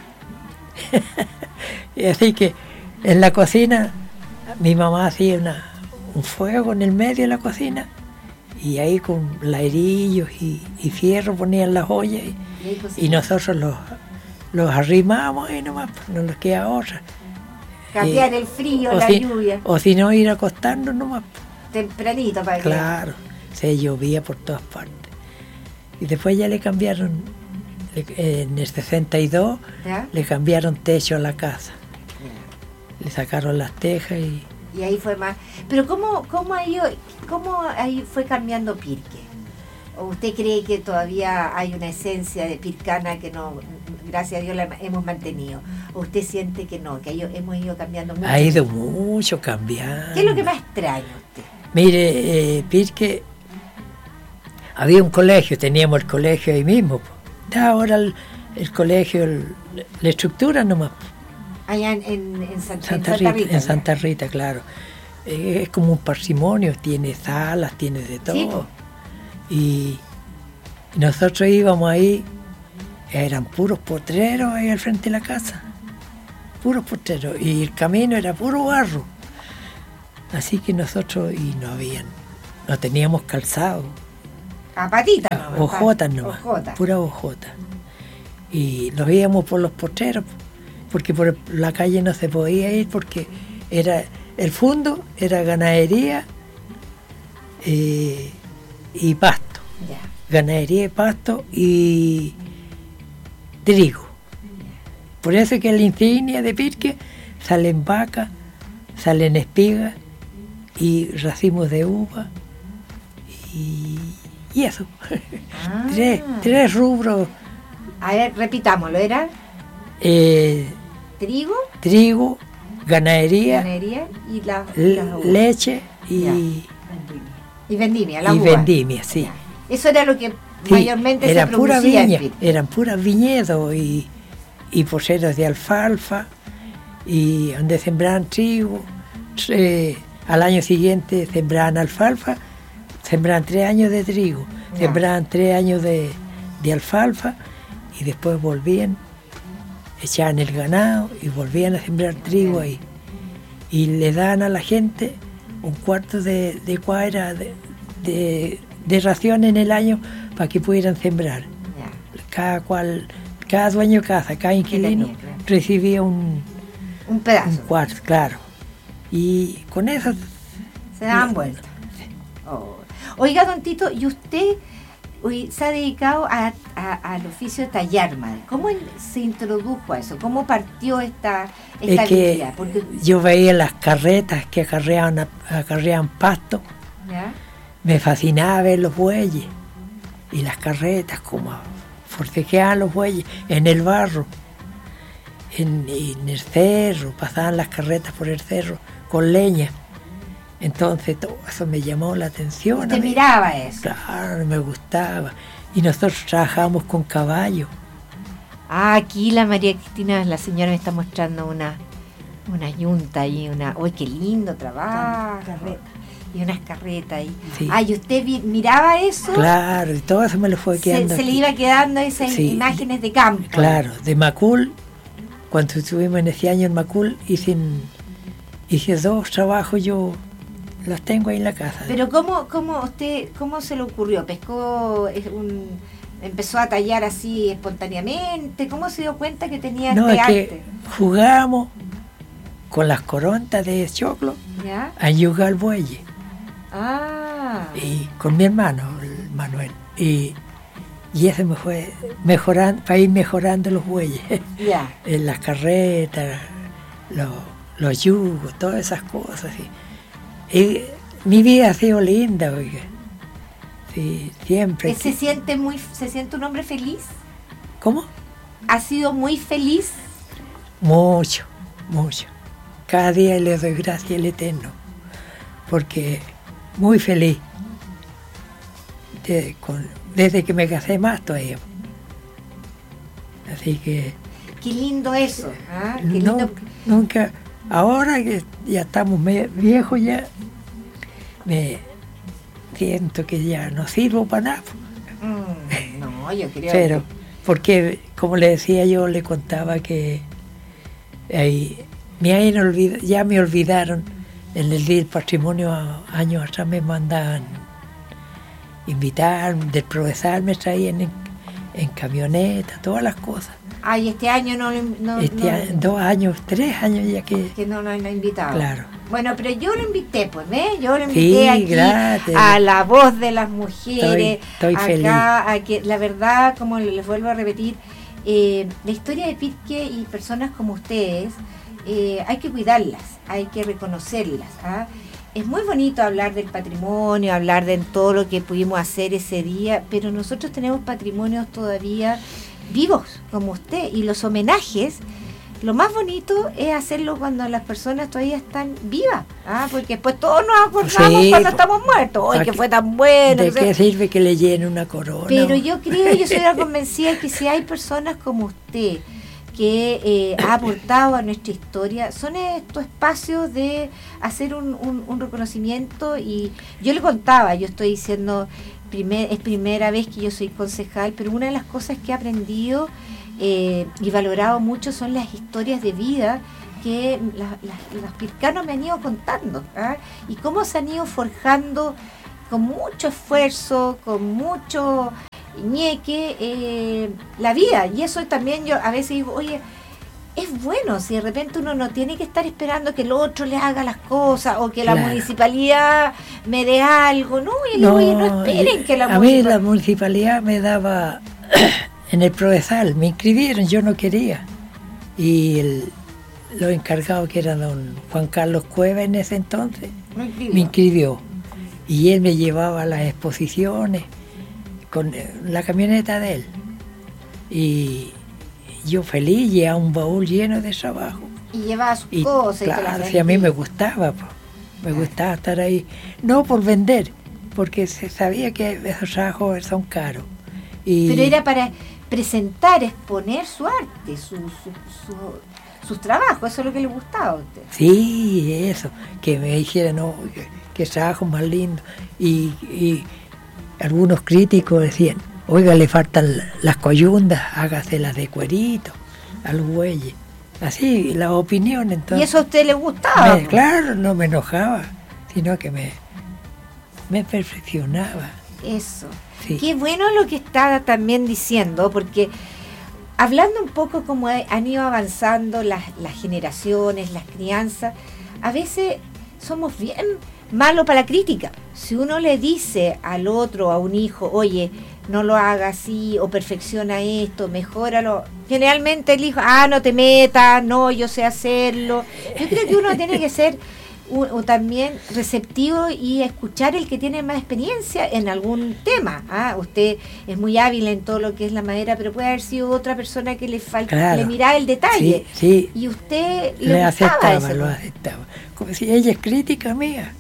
Speaker 4: Y así que en la cocina mi mamá hacía un fuego en el medio de la cocina y ahí con ladrillos y fierro ponían las ollas y nosotros los arrimábamos y nomás, no nos queda otra.
Speaker 3: Cambiar el frío, la lluvia.
Speaker 4: O si no, ir a acostarnos nomás.
Speaker 3: Tempranito para que...
Speaker 4: Claro, se llovía por todas partes. Y después ya le cambiaron, en el 62,
Speaker 3: ¿ya?
Speaker 4: Le cambiaron techo a la casa. ¿Ya? Le sacaron las tejas y
Speaker 3: ahí fue más. Pero ¿cómo ahí fue cambiando Pirque? ¿O usted cree que todavía hay una esencia de pircana que no, gracias a Dios, la hemos mantenido? ¿O usted siente que no, que hemos ido cambiando mucho?
Speaker 4: Ha ido mucho cambiando.
Speaker 3: ¿Qué es lo que más extraña usted?
Speaker 4: Mire, Pirque, había un colegio, teníamos el colegio ahí mismo. Ahora el colegio, la estructura nomás.
Speaker 3: Allá en
Speaker 4: Santa Rita. En Santa Rita, claro. Es como un patrimonio, tiene salas, tiene de todo.
Speaker 3: Sí.
Speaker 4: Y nosotros íbamos ahí, eran puros potreros ahí al frente de la casa. Puros potreros. Y el camino era puro barro. Así que nosotros, no teníamos calzado,
Speaker 3: A patita nomás.
Speaker 4: hojotas nomás,
Speaker 3: Hojotas.
Speaker 4: pura hojota. Y nos íbamos por los potreros, porque por la calle no se podía ir, porque el fondo era ganadería y pasto.
Speaker 3: Ya.
Speaker 4: Ganadería y pasto y trigo. Por eso es que en la insignia de Pirque salen vacas, salen espigas y racimos de uva y eso.
Speaker 3: Ah.
Speaker 4: Tres rubros.
Speaker 3: A ver, repitámoslo, ¿era trigo,
Speaker 4: Trigo, ganadería,
Speaker 3: ganadería y las uvas?
Speaker 4: leche
Speaker 3: Ya. Y vendimia, la
Speaker 4: y
Speaker 3: uva.
Speaker 4: vendimia, sí.
Speaker 3: Ya. Eso era lo que
Speaker 4: Sí,
Speaker 3: mayormente se
Speaker 4: eran pura
Speaker 3: producía en
Speaker 4: viña,
Speaker 3: Pirque.
Speaker 4: eran puras viñedos y poseros de alfalfa y donde sembraban trigo. Al año siguiente sembraban alfalfa, sembraban 3 años de trigo,
Speaker 3: Ya.
Speaker 4: sembraban 3 años de alfalfa y después volvían, echaban el ganado y volvían a sembrar trigo ahí. Y le daban a la gente un cuarto de cuadra de ración en el año para que pudieran sembrar.
Speaker 3: Ya.
Speaker 4: Cada dueño de casa, cada inquilino
Speaker 3: tenía, claro.
Speaker 4: recibía un
Speaker 3: pedazo.
Speaker 4: cuarto, claro. Y con eso,
Speaker 3: Se daban vueltas. Oh. Oiga, don Tito, ¿y usted se ha dedicado al oficio de tallar madera? ¿Cómo se introdujo a eso? ¿Cómo partió esta
Speaker 4: es que
Speaker 3: habilidad? Porque,
Speaker 4: yo veía las carretas que acarreaban pasto,
Speaker 3: ¿ya?
Speaker 4: me fascinaba ver los bueyes y las carretas, como forcejeaban los bueyes en el barro, en el cerro, pasaban las carretas por el cerro con leña. Entonces todo eso me llamó la atención.
Speaker 3: ¿Usted
Speaker 4: a mí.
Speaker 3: miraba eso?
Speaker 4: Claro, me gustaba. Y nosotros trabajábamos con caballo.
Speaker 3: Ah, aquí la María Cristina, la señora me está mostrando una yunta y ¡uy, qué lindo trabajo! Y unas carretas ahí.
Speaker 4: Sí.
Speaker 3: Ah, ¿y usted miraba eso?
Speaker 4: Claro, y todo eso me lo fue quedando.
Speaker 3: Se le
Speaker 4: aquí.
Speaker 3: iba quedando esas
Speaker 4: Sí.
Speaker 3: imágenes de campo.
Speaker 4: Claro, de Macul, cuando estuvimos en ese año en Macul, hice 2 trabajos, yo las tengo ahí en la casa.
Speaker 3: Pero ¿cómo se le ocurrió? ¿Empezó a tallar así espontáneamente? ¿Cómo se dio cuenta que tenía
Speaker 4: No,
Speaker 3: este
Speaker 4: es
Speaker 3: arte?
Speaker 4: que jugábamos con las corontas de choclo
Speaker 3: ¿Ya?
Speaker 4: a yugar bueyes.
Speaker 3: Ah,
Speaker 4: Y con mi hermano, el Manuel. Y eso me fue mejorando, para ir mejorando los bueyes.
Speaker 3: ya.
Speaker 4: En las carretas, los yugos, todas esas cosas. Y mi vida ha sido linda, oiga. Sí, siempre.
Speaker 3: ¿Se siente un hombre feliz?
Speaker 4: ¿Cómo?
Speaker 3: ¿Ha sido muy feliz?
Speaker 4: Mucho, mucho. Cada día le doy gracias al Eterno, porque muy feliz. Desde que me casé más todavía. Así que
Speaker 3: Qué lindo eso. ¿Ah? Qué
Speaker 4: no,
Speaker 3: lindo.
Speaker 4: nunca, ahora que ya estamos viejos ya, me siento que ya no sirvo para nada.
Speaker 3: No, yo creo
Speaker 4: Pero, porque como le decía yo, le contaba que ya me olvidaron en el Día del Patrimonio años atrás, me mandaban invitar, del profesor me traían en camioneta, todas las cosas.
Speaker 3: Ay, este año no
Speaker 4: 2 años, 3 años ya que
Speaker 3: no lo he invitado.
Speaker 4: claro.
Speaker 3: Bueno, pero yo lo invité, pues, ¿ves? Yo lo invité aquí
Speaker 4: gracias.
Speaker 3: a la voz de las mujeres.
Speaker 4: Estoy feliz.
Speaker 3: A que, la verdad, como les vuelvo a repetir, la historia de Pirque y personas como ustedes, hay que cuidarlas, hay que reconocerlas. ¿Ah? Es muy bonito hablar del patrimonio, hablar de todo lo que pudimos hacer ese día, pero nosotros tenemos patrimonios todavía vivos, como usted, y los homenajes. Lo más bonito es hacerlo cuando las personas todavía están vivas, porque después todos nos acordamos cuando estamos muertos. ¡Ay, que fue tan bueno!
Speaker 4: ¿De qué sirve que le llenen una corona?
Speaker 3: Pero yo soy la convencida que si hay personas como usted que ha aportado a nuestra historia, son estos espacios de hacer un reconocimiento. Y yo le contaba, yo estoy diciendo, es primera vez que yo soy concejal, pero una de las cosas que he aprendido y valorado mucho son las historias de vida que los pircanos me han ido contando, ¿ah? Y cómo se han ido forjando con mucho esfuerzo, con mucho ñeque, la vida. Y eso también yo a veces digo, oye, es bueno si de repente uno no tiene que estar esperando que el otro le haga las cosas o que la municipalidad me dé algo. No, y digo, oye, no esperen que
Speaker 4: a mí la municipalidad me daba en el Provenzal, me inscribieron, yo no quería. Y los encargados, que era don Juan Carlos Cueva en ese entonces, me inscribió. Y él me llevaba a las exposiciones con la camioneta de él. Y yo feliz, llevaba un baúl lleno de trabajo.
Speaker 3: Y llevaba sus cosas.
Speaker 4: Claro, si a mí me gustaba, me gustaba estar ahí. No por vender, porque se sabía que esos trabajos son caros.
Speaker 3: Pero era para presentar, exponer su arte, sus trabajos, eso es lo que le gustaba a usted.
Speaker 4: Sí, eso, que me dijeran, no, que trabajo más lindo. Y algunos críticos decían, oiga, le faltan las coyundas, hágaselas de cuerito a los bueyes. Así, la opinión entonces.
Speaker 3: ¿Y eso a usted le gustaba?
Speaker 4: Claro, no me enojaba, sino que me perfeccionaba.
Speaker 3: Eso.
Speaker 4: Sí.
Speaker 3: Qué bueno lo que está también diciendo, porque hablando un poco como han ido avanzando las generaciones, las crianzas, a veces somos bien malos para la crítica. Si uno le dice al otro, a un hijo, oye, no lo haga así, o perfecciona esto, mejóralo, generalmente el hijo, no te metas, no, yo sé hacerlo. Yo creo que uno tiene que ser también receptivo y escuchar el que tiene más experiencia en algún tema. Usted es muy hábil en todo lo que es la madera, pero puede haber sido otra persona que le falta, claro, le miraba el detalle.
Speaker 4: Sí,
Speaker 3: y usted
Speaker 4: lo aceptaba. Como si ella es crítica mía.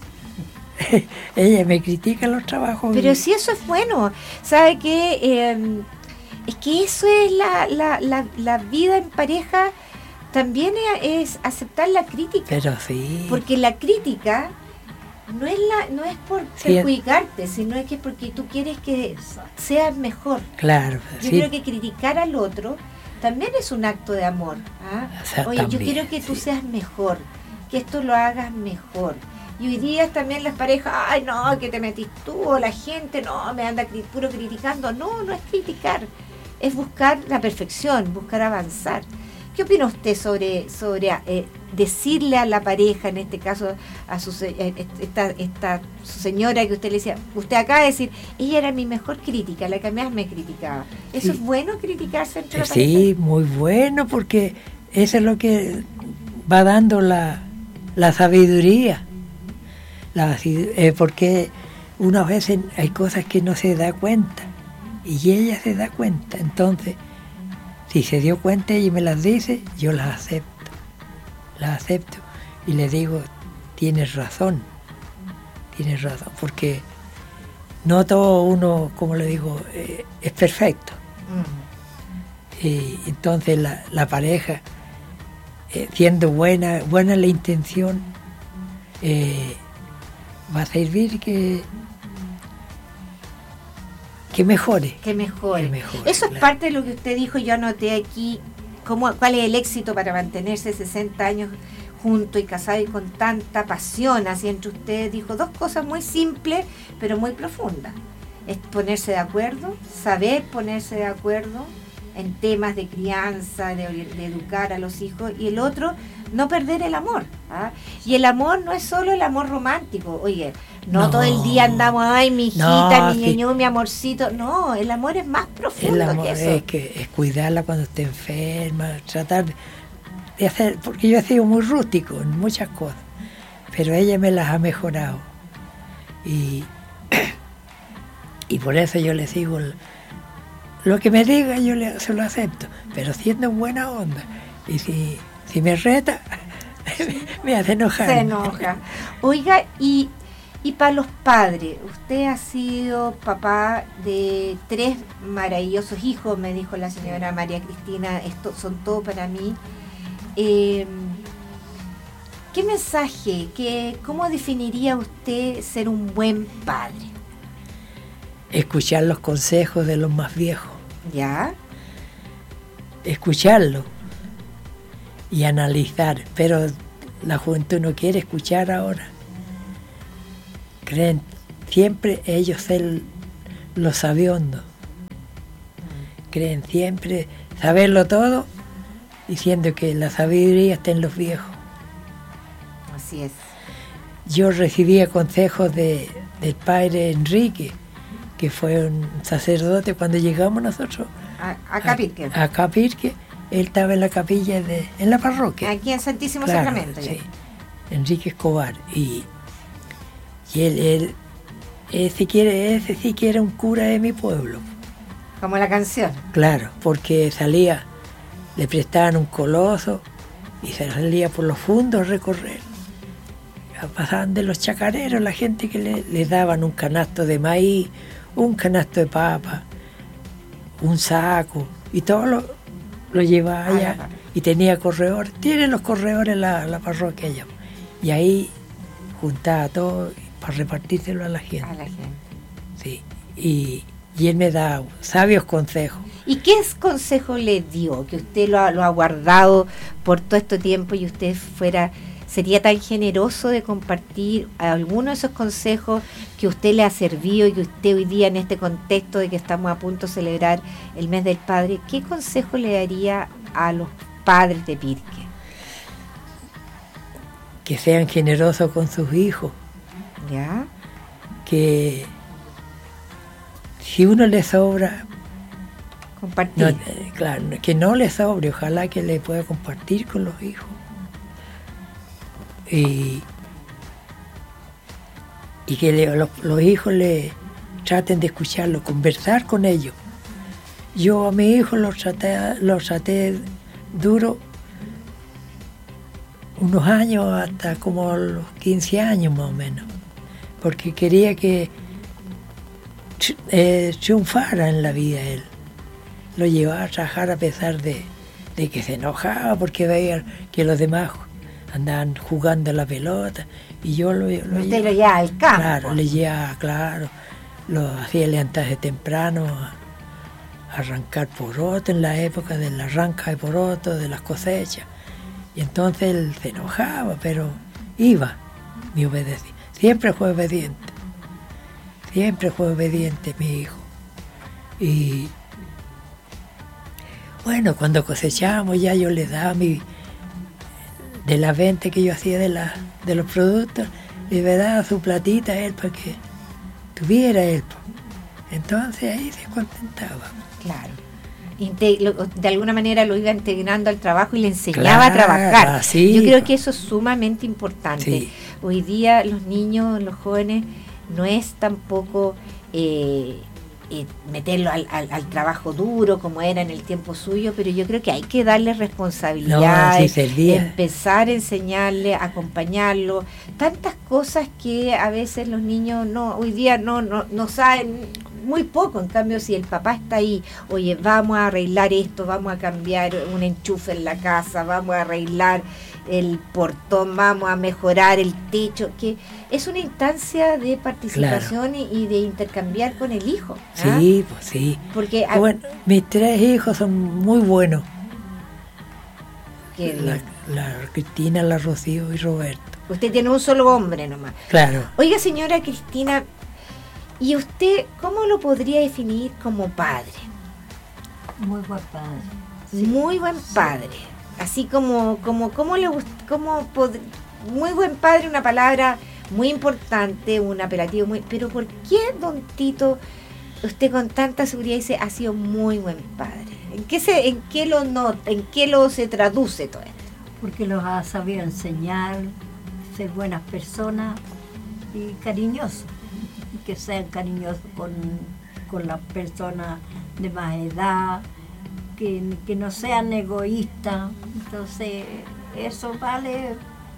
Speaker 4: Ella me critica los trabajos.
Speaker 3: Pero si eso es bueno, ¿sabe qué? Es que eso es la vida en pareja. También es aceptar la crítica.
Speaker 4: Pero sí.
Speaker 3: Porque la crítica no es por perjudicarte, sino es que porque tú quieres que seas mejor.
Speaker 4: Claro.
Speaker 3: Yo creo que criticar al otro también es un acto de amor. Oye,
Speaker 4: también,
Speaker 3: yo quiero que tú seas mejor, que esto lo hagas mejor. Y hoy día también las parejas, ay no, que te metís tú, o la gente, no, me anda puro criticando. No es criticar, es buscar la perfección, buscar avanzar. ¿Qué opina usted sobre decirle a la pareja, en este caso a su señora que usted le decía, usted acaba de decir, ella era mi mejor crítica, la que más me criticaba? ¿Eso es bueno, criticarse entre la pareja?
Speaker 4: Sí, muy bueno, porque eso es lo que va dando la sabiduría. Porque unas veces hay cosas que no se da cuenta y ella se da cuenta, entonces si se dio cuenta y me las dice, yo las acepto y le digo, tienes razón, porque no todo uno, como le digo, es perfecto. Y entonces la pareja, siendo buena la intención, va a servir que mejore.
Speaker 3: Que mejore. Eso
Speaker 4: claro.
Speaker 3: Es parte de lo que usted dijo, yo anoté aquí, cuál es el éxito para mantenerse 60 años juntos y casados y con tanta pasión. Así entre ustedes dijo dos cosas muy simples, pero muy profundas. Es ponerse de acuerdo, saber ponerse de acuerdo en temas de crianza, de educar a los hijos, y el otro, no perder el amor. Y el amor no es solo el amor romántico, oye, no todo el día andamos, ay, mi hijita, mi niño, mi amorcito, no, el amor es más profundo.
Speaker 4: El amor
Speaker 3: que eso.
Speaker 4: es cuidarla cuando esté enferma, tratar de hacer, porque yo he sido muy rústico en muchas cosas, pero ella me las ha mejorado, y por eso yo le sigo lo que me diga, yo se lo acepto, pero siendo buena onda. Y si me reta, me hace enojar.
Speaker 3: Se enoja. Oiga, y para los padres, usted ha sido papá de 3 maravillosos hijos, me dijo la señora María Cristina, estos son todo para mí. ¿Qué mensaje, cómo definiría usted ser un buen padre?
Speaker 4: Escuchar los consejos de los más viejos.
Speaker 3: ¿Ya?
Speaker 4: Escucharlo. y analizar, pero la juventud no quiere escuchar ahora. Creen siempre ellos ser los sabiondos. Creen siempre saberlo todo, diciendo que la sabiduría está en los viejos.
Speaker 3: Así es.
Speaker 4: Yo recibía consejos del padre Enrique, que fue un sacerdote cuando llegamos nosotros
Speaker 3: A Capirque.
Speaker 4: a Capirque. Él estaba en la capilla en la parroquia.
Speaker 3: Aquí en Santísimo
Speaker 4: Claro,
Speaker 3: Sacramento.
Speaker 4: sí. Enrique Escobar. Y él ese sí que era un cura de mi pueblo.
Speaker 3: Como la canción.
Speaker 4: Claro, porque salía, le prestaban un coloso y se salía por los fundos a recorrer. Pasaban de los chacareros, la gente que le daban un canasto de maíz, un canasto de papa, un saco, y todo lo llevaba allá. Y tenía corredores, tienen los corredores la parroquia allá. Y ahí juntaba todo para repartírselo a la gente.
Speaker 3: A la gente.
Speaker 4: Sí, y él me da sabios consejos.
Speaker 3: ¿Y qué consejo le dio? Que usted lo ha guardado por todo este tiempo y usted sería tan generoso de compartir alguno de esos consejos que usted le ha servido y que usted hoy día en este contexto de que estamos a punto de celebrar el mes del padre, ¿qué consejo le daría a los padres de Pirque?
Speaker 4: Que sean generosos con sus hijos.
Speaker 3: ¿Ya?
Speaker 4: Que si uno le sobra,
Speaker 3: Compartir.
Speaker 4: claro, que no le sobre, ojalá que le pueda compartir con los hijos. Y que los hijos le traten de escucharlo, conversar con ellos. Yo a mi hijo los traté duro unos años, hasta como los 15 años más o menos, porque quería que triunfara en la vida él. Lo llevaba a trabajar a pesar de que se enojaba porque veía que los demás andaban jugando a la pelota, y yo
Speaker 3: Usted lo lleva al campo.
Speaker 4: Claro, le llevaba, claro, lo hacía levantarse temprano a arrancar poroto en la época de la arranca de poroto, de las cosechas. Y entonces él se enojaba, pero iba, me obedecía. Siempre fue obediente mi hijo. Y bueno, cuando cosechábamos ya yo le daba de la venta que yo hacía de los productos, le daba su platita a él para que tuviera él. Entonces ahí se contentaba.
Speaker 3: Claro. De alguna manera lo iba integrando al trabajo y le enseñaba a trabajar.
Speaker 4: Sí,
Speaker 3: yo creo que eso es sumamente importante.
Speaker 4: Sí.
Speaker 3: Hoy día los niños, los jóvenes, no es tampoco meterlo al trabajo duro como era en el tiempo suyo, pero yo creo que hay que darle responsabilidades, empezar a enseñarle, acompañarlo, tantas cosas que a veces los niños hoy día no saben, muy poco. En cambio, si el papá está ahí, oye, vamos a arreglar esto, vamos a cambiar un enchufe en la casa, vamos a arreglar el portón, vamos a mejorar el techo, que es una instancia de participación, claro, y de intercambiar con el hijo. ¿Ah?
Speaker 4: Sí, pues sí.
Speaker 3: Porque
Speaker 4: bueno, mis 3 hijos son muy buenos. La Cristina, la Rocío y Roberto.
Speaker 3: Usted tiene un solo hombre nomás.
Speaker 4: Claro.
Speaker 3: Oiga, señora Cristina, ¿y usted cómo lo podría definir como padre?
Speaker 5: Muy buen padre.
Speaker 3: Sí. Muy buen padre. Así como le gusta, muy buen padre, una palabra muy importante, un apelativo muy. Pero ¿por qué, don Tito, usted con tanta seguridad dice ha sido muy buen padre? ¿En qué lo nota? ¿En qué se traduce todo esto?
Speaker 5: Porque los ha sabido enseñar, ser buenas personas y cariñosos. Que sean cariñosos con las personas de más edad, que no sean egoístas. Entonces eso vale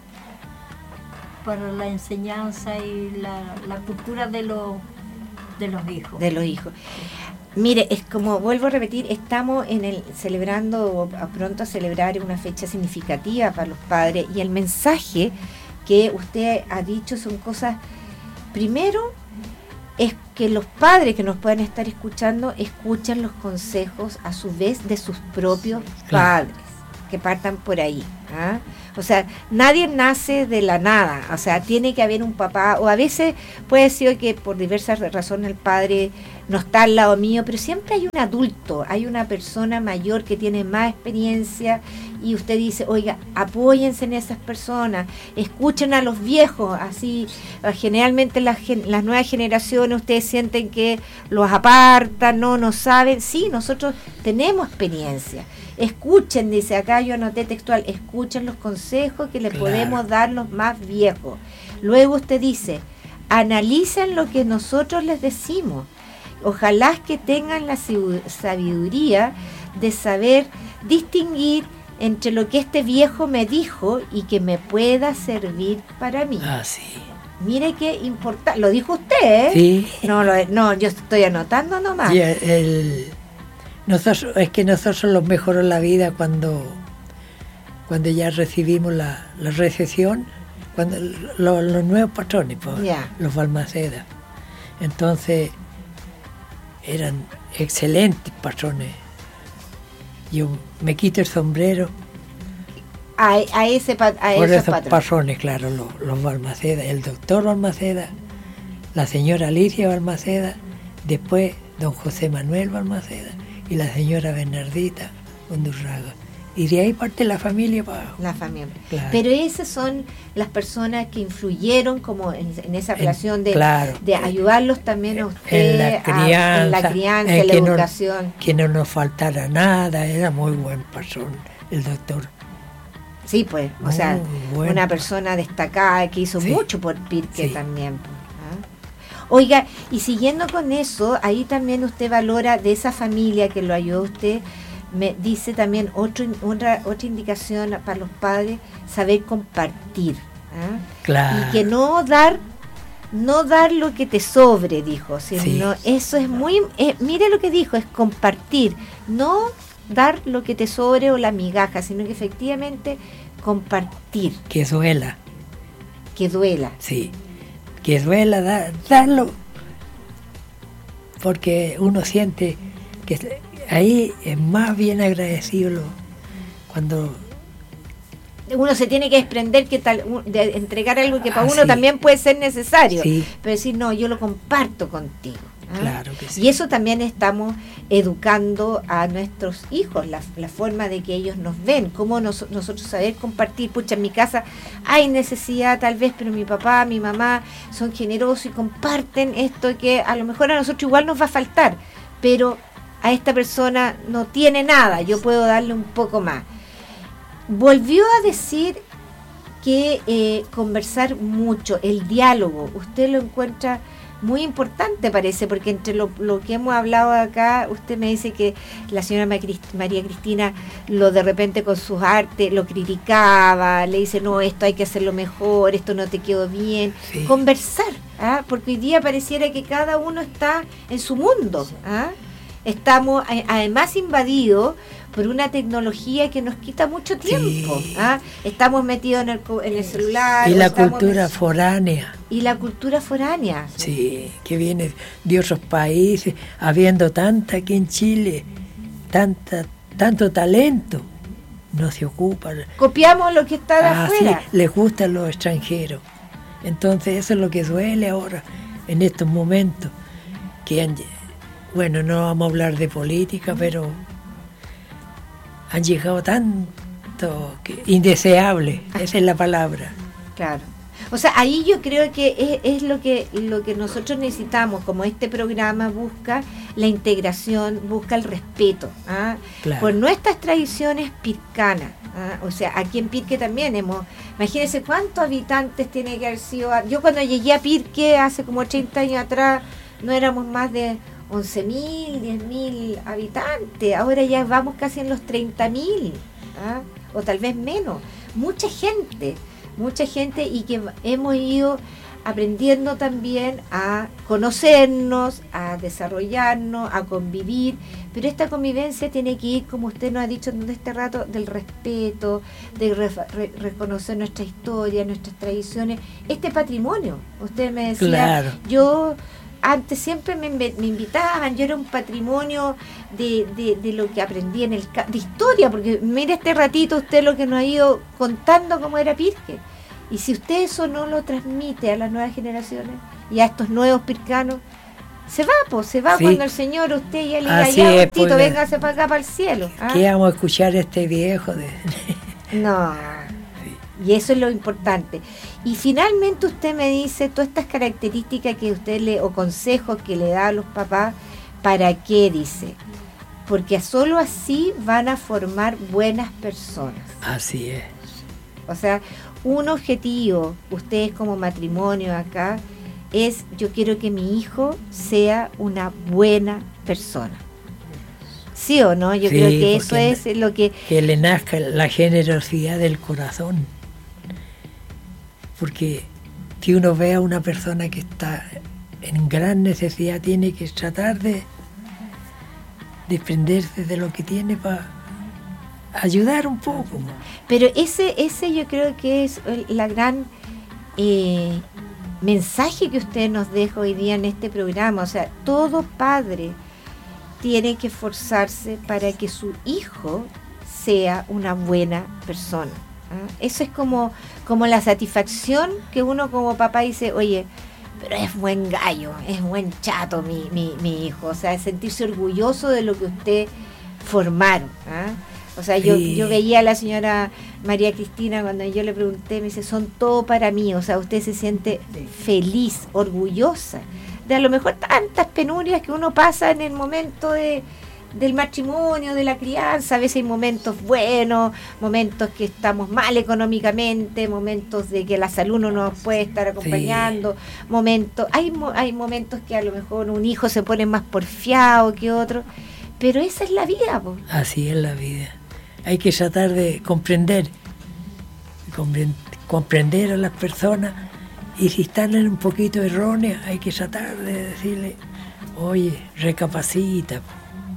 Speaker 5: para la enseñanza y la cultura de los hijos.
Speaker 3: De los hijos. Mire, es como vuelvo a repetir, estamos celebrando, pronto a celebrar una fecha significativa para los padres, y el mensaje que usted ha dicho son cosas. Primero, es que los padres que nos puedan estar escuchando escuchen los consejos a su vez de sus propios padres. que partan por ahí. ¿Ah? O sea, nadie nace de la nada, o sea, tiene que haber un papá, o a veces puede ser que por diversas razones el padre no está al lado mío, pero siempre hay un adulto, hay una persona mayor que tiene más experiencia y usted dice, oiga, apóyense en esas personas, escuchen a los viejos, así generalmente las nuevas generaciones ustedes sienten que los apartan, no saben, sí, nosotros tenemos experiencia. Escuchen, dice acá, yo anoté textual, escuchen los consejos que le podemos dar los más viejos. Luego usted dice, analicen lo que nosotros les decimos. Ojalá que tengan la sabiduría de saber distinguir entre lo que este viejo me dijo y que me pueda servir para mí.
Speaker 4: Ah, sí.
Speaker 3: Mire qué importante, lo dijo usted, ¿eh?
Speaker 4: Sí.
Speaker 3: No, yo estoy anotando nomás.
Speaker 4: Sí, nosotros nos mejoró la vida cuando ya recibimos la recepción, cuando los nuevos patrones, pues, los Balmaceda. Entonces eran excelentes patrones. Yo me quito el sombrero
Speaker 3: a esos
Speaker 4: patrones, claro, los Balmaceda, el doctor Balmaceda, la señora Alicia Balmaceda, después don José Manuel Balmaceda y la señora Bernardita Undurraga. Y de ahí parte la familia para abajo.
Speaker 3: La familia.
Speaker 4: Claro.
Speaker 3: Pero esas son las personas que influyeron como en esa relación de ayudarlos también a usted
Speaker 4: en la crianza,
Speaker 3: en la educación.
Speaker 4: Que no nos faltara nada, era muy buen persona, el doctor.
Speaker 3: Sí, pues, o sea, una persona destacada que hizo mucho por Pirque también. ¿Ah? Oiga, y siguiendo con eso, ahí también usted valora de esa familia que lo ayudó a usted. Me dice también otra indicación para los padres, saber compartir. ¿Ah?
Speaker 4: Claro.
Speaker 3: Y que no dar lo que te sobre, dijo, sino eso es muy, mire lo que dijo, es compartir, no dar lo que te sobre o la migaja, sino que efectivamente compartir.
Speaker 4: Que duela.
Speaker 3: Que duela.
Speaker 4: Sí, que duela darlo, porque uno siente que ahí es más bien agradecido cuando
Speaker 3: uno se tiene que desprender de entregar algo que para uno también puede ser necesario, pero decir, no, yo lo comparto contigo. ¿Ah?
Speaker 4: Claro que sí.
Speaker 3: Y eso también estamos educando a nuestros hijos, la forma de que ellos nos ven, cómo nosotros saber compartir. Pucha, en mi casa hay necesidad tal vez, pero mi papá, mi mamá son generosos y comparten esto que a lo mejor a nosotros igual nos va a faltar, pero a esta persona no tiene nada, yo puedo darle un poco más. Volvió a decir que conversar mucho, el diálogo, usted lo encuentra muy importante, parece, porque entre lo que hemos hablado acá, usted me dice que la señora María Cristina de repente con sus artes lo criticaba, le dice, no, esto hay que hacerlo mejor, esto no te quedó bien. Sí. Conversar, ¿ah? Porque hoy día pareciera que cada uno está en su mundo, ¿ah? Estamos además invadidos por una tecnología que nos quita mucho tiempo. Sí. ¿Ah? Estamos metidos en el celular.
Speaker 4: Y la cultura foránea.
Speaker 3: Y la cultura foránea.
Speaker 4: Sí, que viene de otros países, habiendo tanta aquí en Chile, tanto talento, no se ocupa.
Speaker 3: Copiamos lo que está de afuera.
Speaker 4: Sí, les gustan los extranjeros. Entonces eso es lo que duele ahora, en estos momentos, que bueno, no vamos a hablar de política, pero han llegado tanto indeseable, esa es la palabra.
Speaker 3: Claro. O sea, ahí yo creo que es lo que nosotros necesitamos, como este programa busca la integración, busca el respeto, ¿ah? Claro. Por nuestras tradiciones pircanas. ¿Ah? O sea, aquí en Pirque también imagínense cuántos habitantes tiene que haber sido. Yo cuando llegué a Pirque hace como 30 años atrás, no éramos más de 11.000, 10.000 habitantes, ahora ya vamos casi en los 30.000, ¿ah? O tal vez menos, mucha gente y que hemos ido aprendiendo también a conocernos, a desarrollarnos, a convivir, pero esta convivencia tiene que ir, como usted nos ha dicho en este rato, del respeto, de reconocer nuestra historia, nuestras tradiciones, este patrimonio. Usted me decía, claro. Yo antes siempre me invitaban, yo era un patrimonio de lo que aprendí en de historia, porque mire este ratito usted lo que nos ha ido contando cómo era Pirque. Y si usted eso no lo transmite a las nuevas generaciones y a estos nuevos pircanos, se va, se va, sí. Cuando el Señor, usted ya le diga, ya, Tito, pues, véngase para acá, para el cielo.
Speaker 4: ¿Qué vamos a escuchar este viejo?
Speaker 3: No, sí. Y eso es lo importante. Y finalmente usted me dice todas estas características que usted o consejos que le da a los papás, ¿para qué? Dice, porque solo así van a formar buenas personas.
Speaker 4: Así es.
Speaker 3: O sea, un objetivo, ustedes como matrimonio acá, es yo quiero que mi hijo sea una buena persona. ¿Sí o no? Yo creo que eso es lo que...
Speaker 4: Que le nazca la generosidad del corazón. Porque si uno ve a una persona que está en gran necesidad, tiene que tratar de desprenderse de lo que tiene para ayudar un poco.
Speaker 3: Pero ese yo creo que es la gran mensaje que usted nos deja hoy día en este programa. O sea, todo padre tiene que esforzarse para que su hijo sea una buena persona. Eso es como la satisfacción que uno como papá dice, oye, pero es buen gallo, es buen chato mi hijo. O sea, es sentirse orgulloso de lo que usted formaron. O sea, yo veía a la señora María Cristina cuando yo le pregunté, me dice, son todo para mí. O sea, usted se siente feliz, orgullosa de a lo mejor tantas penurias que uno pasa en el momento del matrimonio, de la crianza. A veces hay momentos buenos, momentos que estamos mal económicamente, momentos de que la salud no nos puede estar acompañando, hay momentos que a lo mejor un hijo se pone más porfiado que otro, pero esa es la vida, po.
Speaker 4: Así es la vida. Hay que tratar de comprender a las personas, y si están en un poquito erróneas, hay que tratar de decirle, oye, recapacita, po.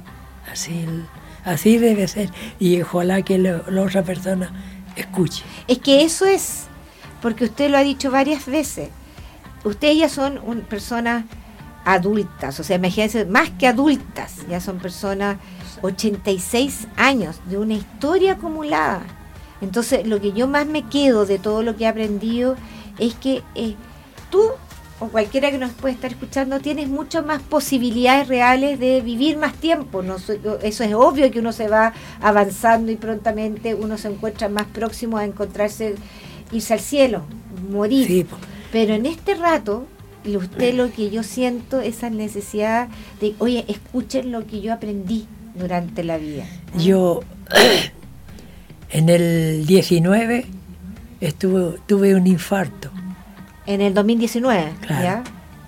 Speaker 4: Así debe ser, y ojalá que la otra persona escuche.
Speaker 3: Es que eso es, porque usted lo ha dicho varias veces, ustedes ya son personas adultas, o sea, imagínense, más que adultas, ya son personas 86 años de una historia acumulada. Entonces, lo que yo más me quedo de todo lo que he aprendido es que tú o cualquiera que nos puede estar escuchando, tienes muchas más posibilidades reales de vivir más tiempo. No, eso es obvio que uno se va avanzando y prontamente uno se encuentra más próximo a encontrarse, irse al cielo, morir. Sí. Pero en este rato, usted lo que yo siento, esa necesidad de, oye, escuchen lo que yo aprendí durante la vida.
Speaker 4: Yo, en el 19, tuve un infarto.
Speaker 3: En el 2019,
Speaker 4: claro.
Speaker 3: ¿Ya?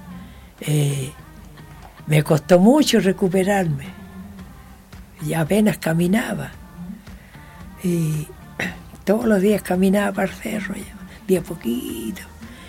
Speaker 4: Me costó mucho recuperarme. Y apenas caminaba. Y todos los días caminaba para el cerro, de a poquito.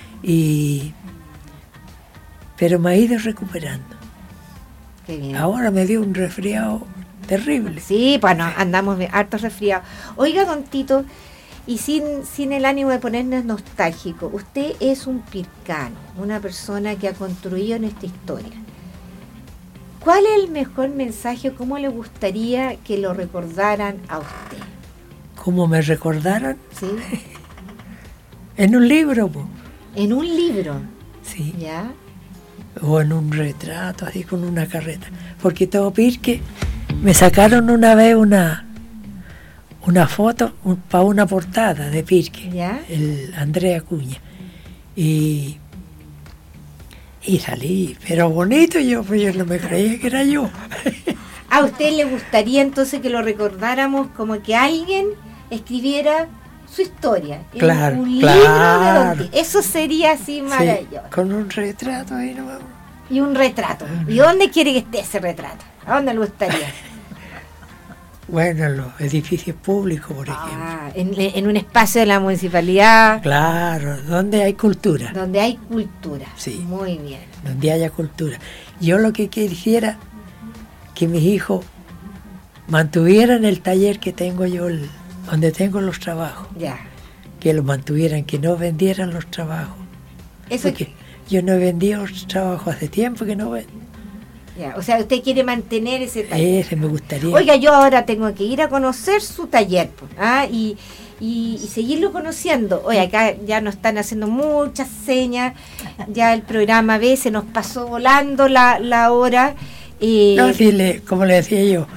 Speaker 4: Pero me ha ido recuperando.
Speaker 3: Qué bien.
Speaker 4: Ahora me dio un resfriado terrible.
Speaker 3: Sí, bueno, andamos hartos resfriados. Oiga, don Tito, y sin el ánimo de ponernos nostálgico, usted es un pircano, una persona que ha construido en esta historia. ¿Cuál es el mejor mensaje? ¿Cómo le gustaría que lo recordaran a usted?
Speaker 4: ¿Cómo me recordaran?
Speaker 3: Sí.
Speaker 4: En un libro, po.
Speaker 3: ¿En un libro?
Speaker 4: Sí.
Speaker 3: ¿Ya?
Speaker 4: O en un retrato, así con una carreta. Porque todo Pirque, me sacaron una vez una foto para una portada de Pirque,
Speaker 3: ¿Ya?
Speaker 4: El Andrea Acuña, y salí, pero bonito yo, pues yo no me creía que era yo.
Speaker 3: ¿A usted le gustaría entonces que lo recordáramos como que alguien escribiera su historia?
Speaker 4: Claro,
Speaker 3: un
Speaker 4: claro.
Speaker 3: Libro de Don Tito. Eso sería así maravilloso.
Speaker 4: Sí, con un retrato ahí nomás.
Speaker 3: Y un retrato. ¿Y dónde quiere que esté ese retrato? ¿A dónde le gustaría?
Speaker 4: Bueno, en los edificios públicos, por ejemplo.
Speaker 3: En un espacio de la municipalidad.
Speaker 4: Claro, donde hay cultura.
Speaker 3: Donde hay cultura.
Speaker 4: Sí.
Speaker 3: Muy bien.
Speaker 4: Donde haya cultura. Yo lo que quisiera, que mis hijos mantuvieran el taller que tengo yo, donde tengo los trabajos.
Speaker 3: Ya.
Speaker 4: Que lo mantuvieran, que no vendieran los trabajos.
Speaker 3: Eso
Speaker 4: porque Yo no he vendido trabajo hace tiempo que no vendo.
Speaker 3: Ya, o sea, usted quiere mantener ese taller.
Speaker 4: Ese me gustaría.
Speaker 3: Oiga, yo ahora tengo que ir a conocer su taller, pues, y seguirlo conociendo. Oye, acá ya nos están haciendo muchas señas, ya el programa a veces nos pasó volando la hora.
Speaker 4: No, sí, como le decía yo,